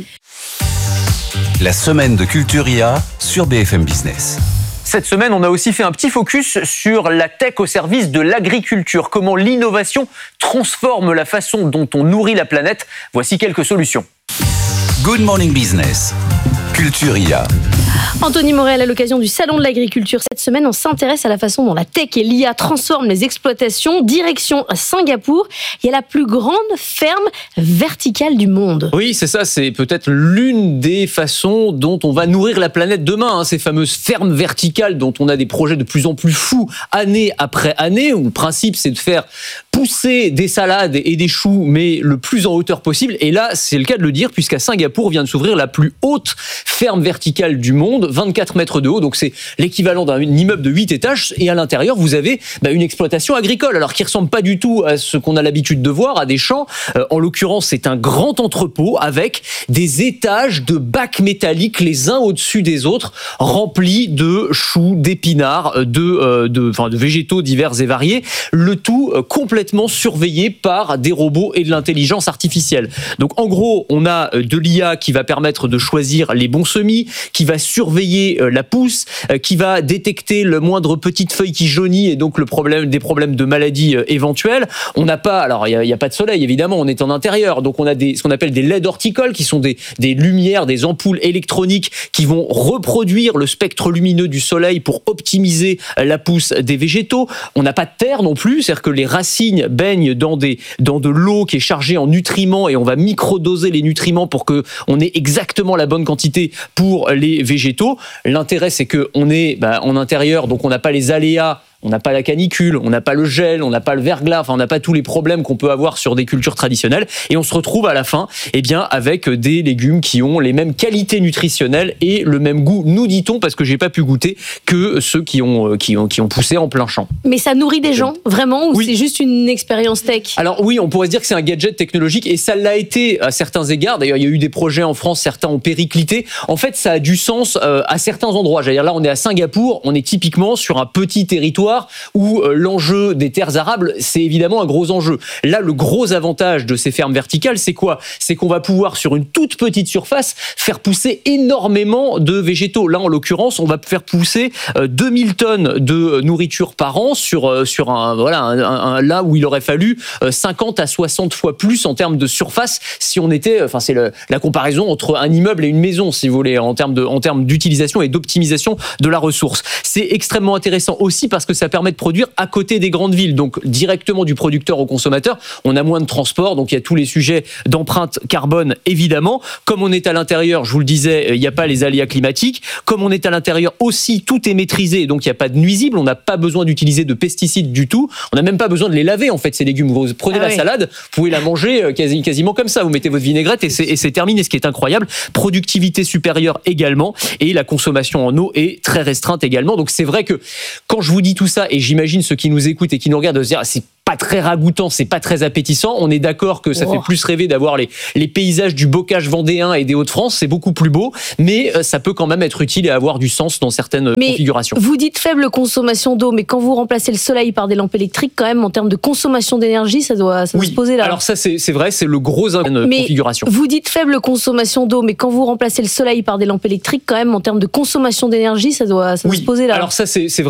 La semaine de Culture I A sur B F M Business. Cette semaine, on a aussi fait un petit focus sur la tech au service de l'agriculture. Comment l'innovation transforme la façon dont on nourrit la planète. Voici quelques solutions. Good Morning Business. Culture I A. Anthony Morel, à l'occasion du Salon de l'Agriculture, cette semaine, on s'intéresse à la façon dont la tech et l'I A transforment les exploitations. Direction Singapour, il y a la plus grande ferme verticale du monde. Oui, c'est ça, c'est peut-être l'une des façons dont on va nourrir la planète demain, hein, ces fameuses fermes verticales dont on a des projets de plus en plus fous année après année, où le principe c'est de faire pousser des salades et des choux, mais le plus en hauteur possible. Et là, c'est le cas de le dire, puisqu'à Singapour vient de s'ouvrir la plus haute ferme verticale du monde, vingt-quatre mètres de haut, donc c'est l'équivalent d'un immeuble de huit étages, et à l'intérieur, vous avez bah, une exploitation agricole, alors qui ressemble pas du tout à ce qu'on a l'habitude de voir, à des champs. Euh, en l'occurrence, c'est un grand entrepôt avec des étages de bacs métalliques les uns au-dessus des autres, remplis de choux, d'épinards, de, euh, de, enfin, de végétaux divers et variés, le tout euh, complètement surveillé par des robots et de l'intelligence artificielle. Donc en gros, on a de l'I A qui va permettre de choisir les bons semis, qui va surveiller la pousse, qui va détecter le moindre petite feuille qui jaunit et donc le problème, des problèmes de maladies éventuels. On n'a pas, alors il n'y a, a pas de soleil évidemment, on est en intérieur, donc on a des, ce qu'on appelle des L E D horticoles qui sont des, des lumières, des ampoules électroniques qui vont reproduire le spectre lumineux du soleil pour optimiser la pousse des végétaux. On n'a pas de terre non plus, c'est-à-dire que les racines baignent dans, des, dans de l'eau qui est chargée en nutriments et on va microdoser les nutriments pour qu'on ait exactement la bonne quantité pour les végétaux. L'intérêt, c'est qu'on est bah, en intérieur, donc on n'a pas les aléas on n'a pas la canicule, on n'a pas le gel, on n'a pas le verglas, enfin on n'a pas tous les problèmes qu'on peut avoir sur des cultures traditionnelles, et on se retrouve à la fin, eh bien, avec des légumes qui ont les mêmes qualités nutritionnelles et le même goût, nous dit-on, parce que j'ai pas pu goûter, que ceux qui ont qui ont qui ont poussé en plein champ. Mais ça nourrit des gens vraiment, ou oui. c'est juste une expérience tech? Alors oui, on pourrait se dire que c'est un gadget technologique, et ça l'a été à certains égards. D'ailleurs, il y a eu des projets en France, certains ont périclité. En fait, ça a du sens euh, à certains endroits. J'allais dire, là, on est à Singapour, on est typiquement sur un petit territoire où euh, l'enjeu des terres arables, c'est évidemment un gros enjeu. Là, le gros avantage de ces fermes verticales, c'est quoi? C'est qu'on va pouvoir, sur une toute petite surface, faire pousser énormément de végétaux. Là, en l'occurrence, on va faire pousser euh, deux mille tonnes de nourriture par an sur, euh, sur un, voilà, un, un, un, là où il aurait fallu euh, cinquante à soixante fois plus en termes de surface si on était, enfin, c'est le, la comparaison entre un immeuble et une maison, si vous voulez, en termes de, en termes d'utilisation et d'optimisation de la ressource. C'est extrêmement intéressant aussi parce que ça permet de produire à côté des grandes villes, donc directement du producteur au consommateur. On a moins de transport, donc il y a tous les sujets d'empreinte carbone, évidemment. Comme on est à l'intérieur, je vous le disais, il n'y a pas les aléas climatiques. Comme on est à l'intérieur aussi, tout est maîtrisé, donc il n'y a pas de nuisibles. On n'a pas besoin d'utiliser de pesticides du tout. On n'a même pas besoin de les laver, en fait, ces légumes. Vous prenez ah la oui. salade, vous pouvez la manger quasi, quasiment comme ça. Vous mettez votre vinaigrette et c'est, et c'est terminé, ce qui est incroyable. Productivité supérieure également, et la consommation en eau est très restreinte également. Donc c'est vrai que quand je vous dis tout ça, et j'imagine ceux qui nous écoutent et qui nous regardent de se dire, ah, c'est pas très ragoûtant, c'est pas très appétissant. On est d'accord que ça oh. fait plus rêver d'avoir les, les paysages du bocage vendéen et des Hauts-de-France, c'est beaucoup plus beau, mais ça peut quand même être utile et avoir du sens dans certaines mais configurations. Vous dites faible consommation d'eau, mais quand vous remplacez le soleil par des lampes électriques, quand même, en termes de consommation d'énergie, ça doit, ça doit oui. se poser là. Alors ça, c'est, c'est vrai, c'est le gros de mais configuration. Vous dites faible consommation d'eau, mais quand vous remplacez le soleil par des lampes électriques, quand même, en termes de consommation d'énergie, ça doit, ça doit oui. se poser là. Alors ça, c'est, c'est vrai.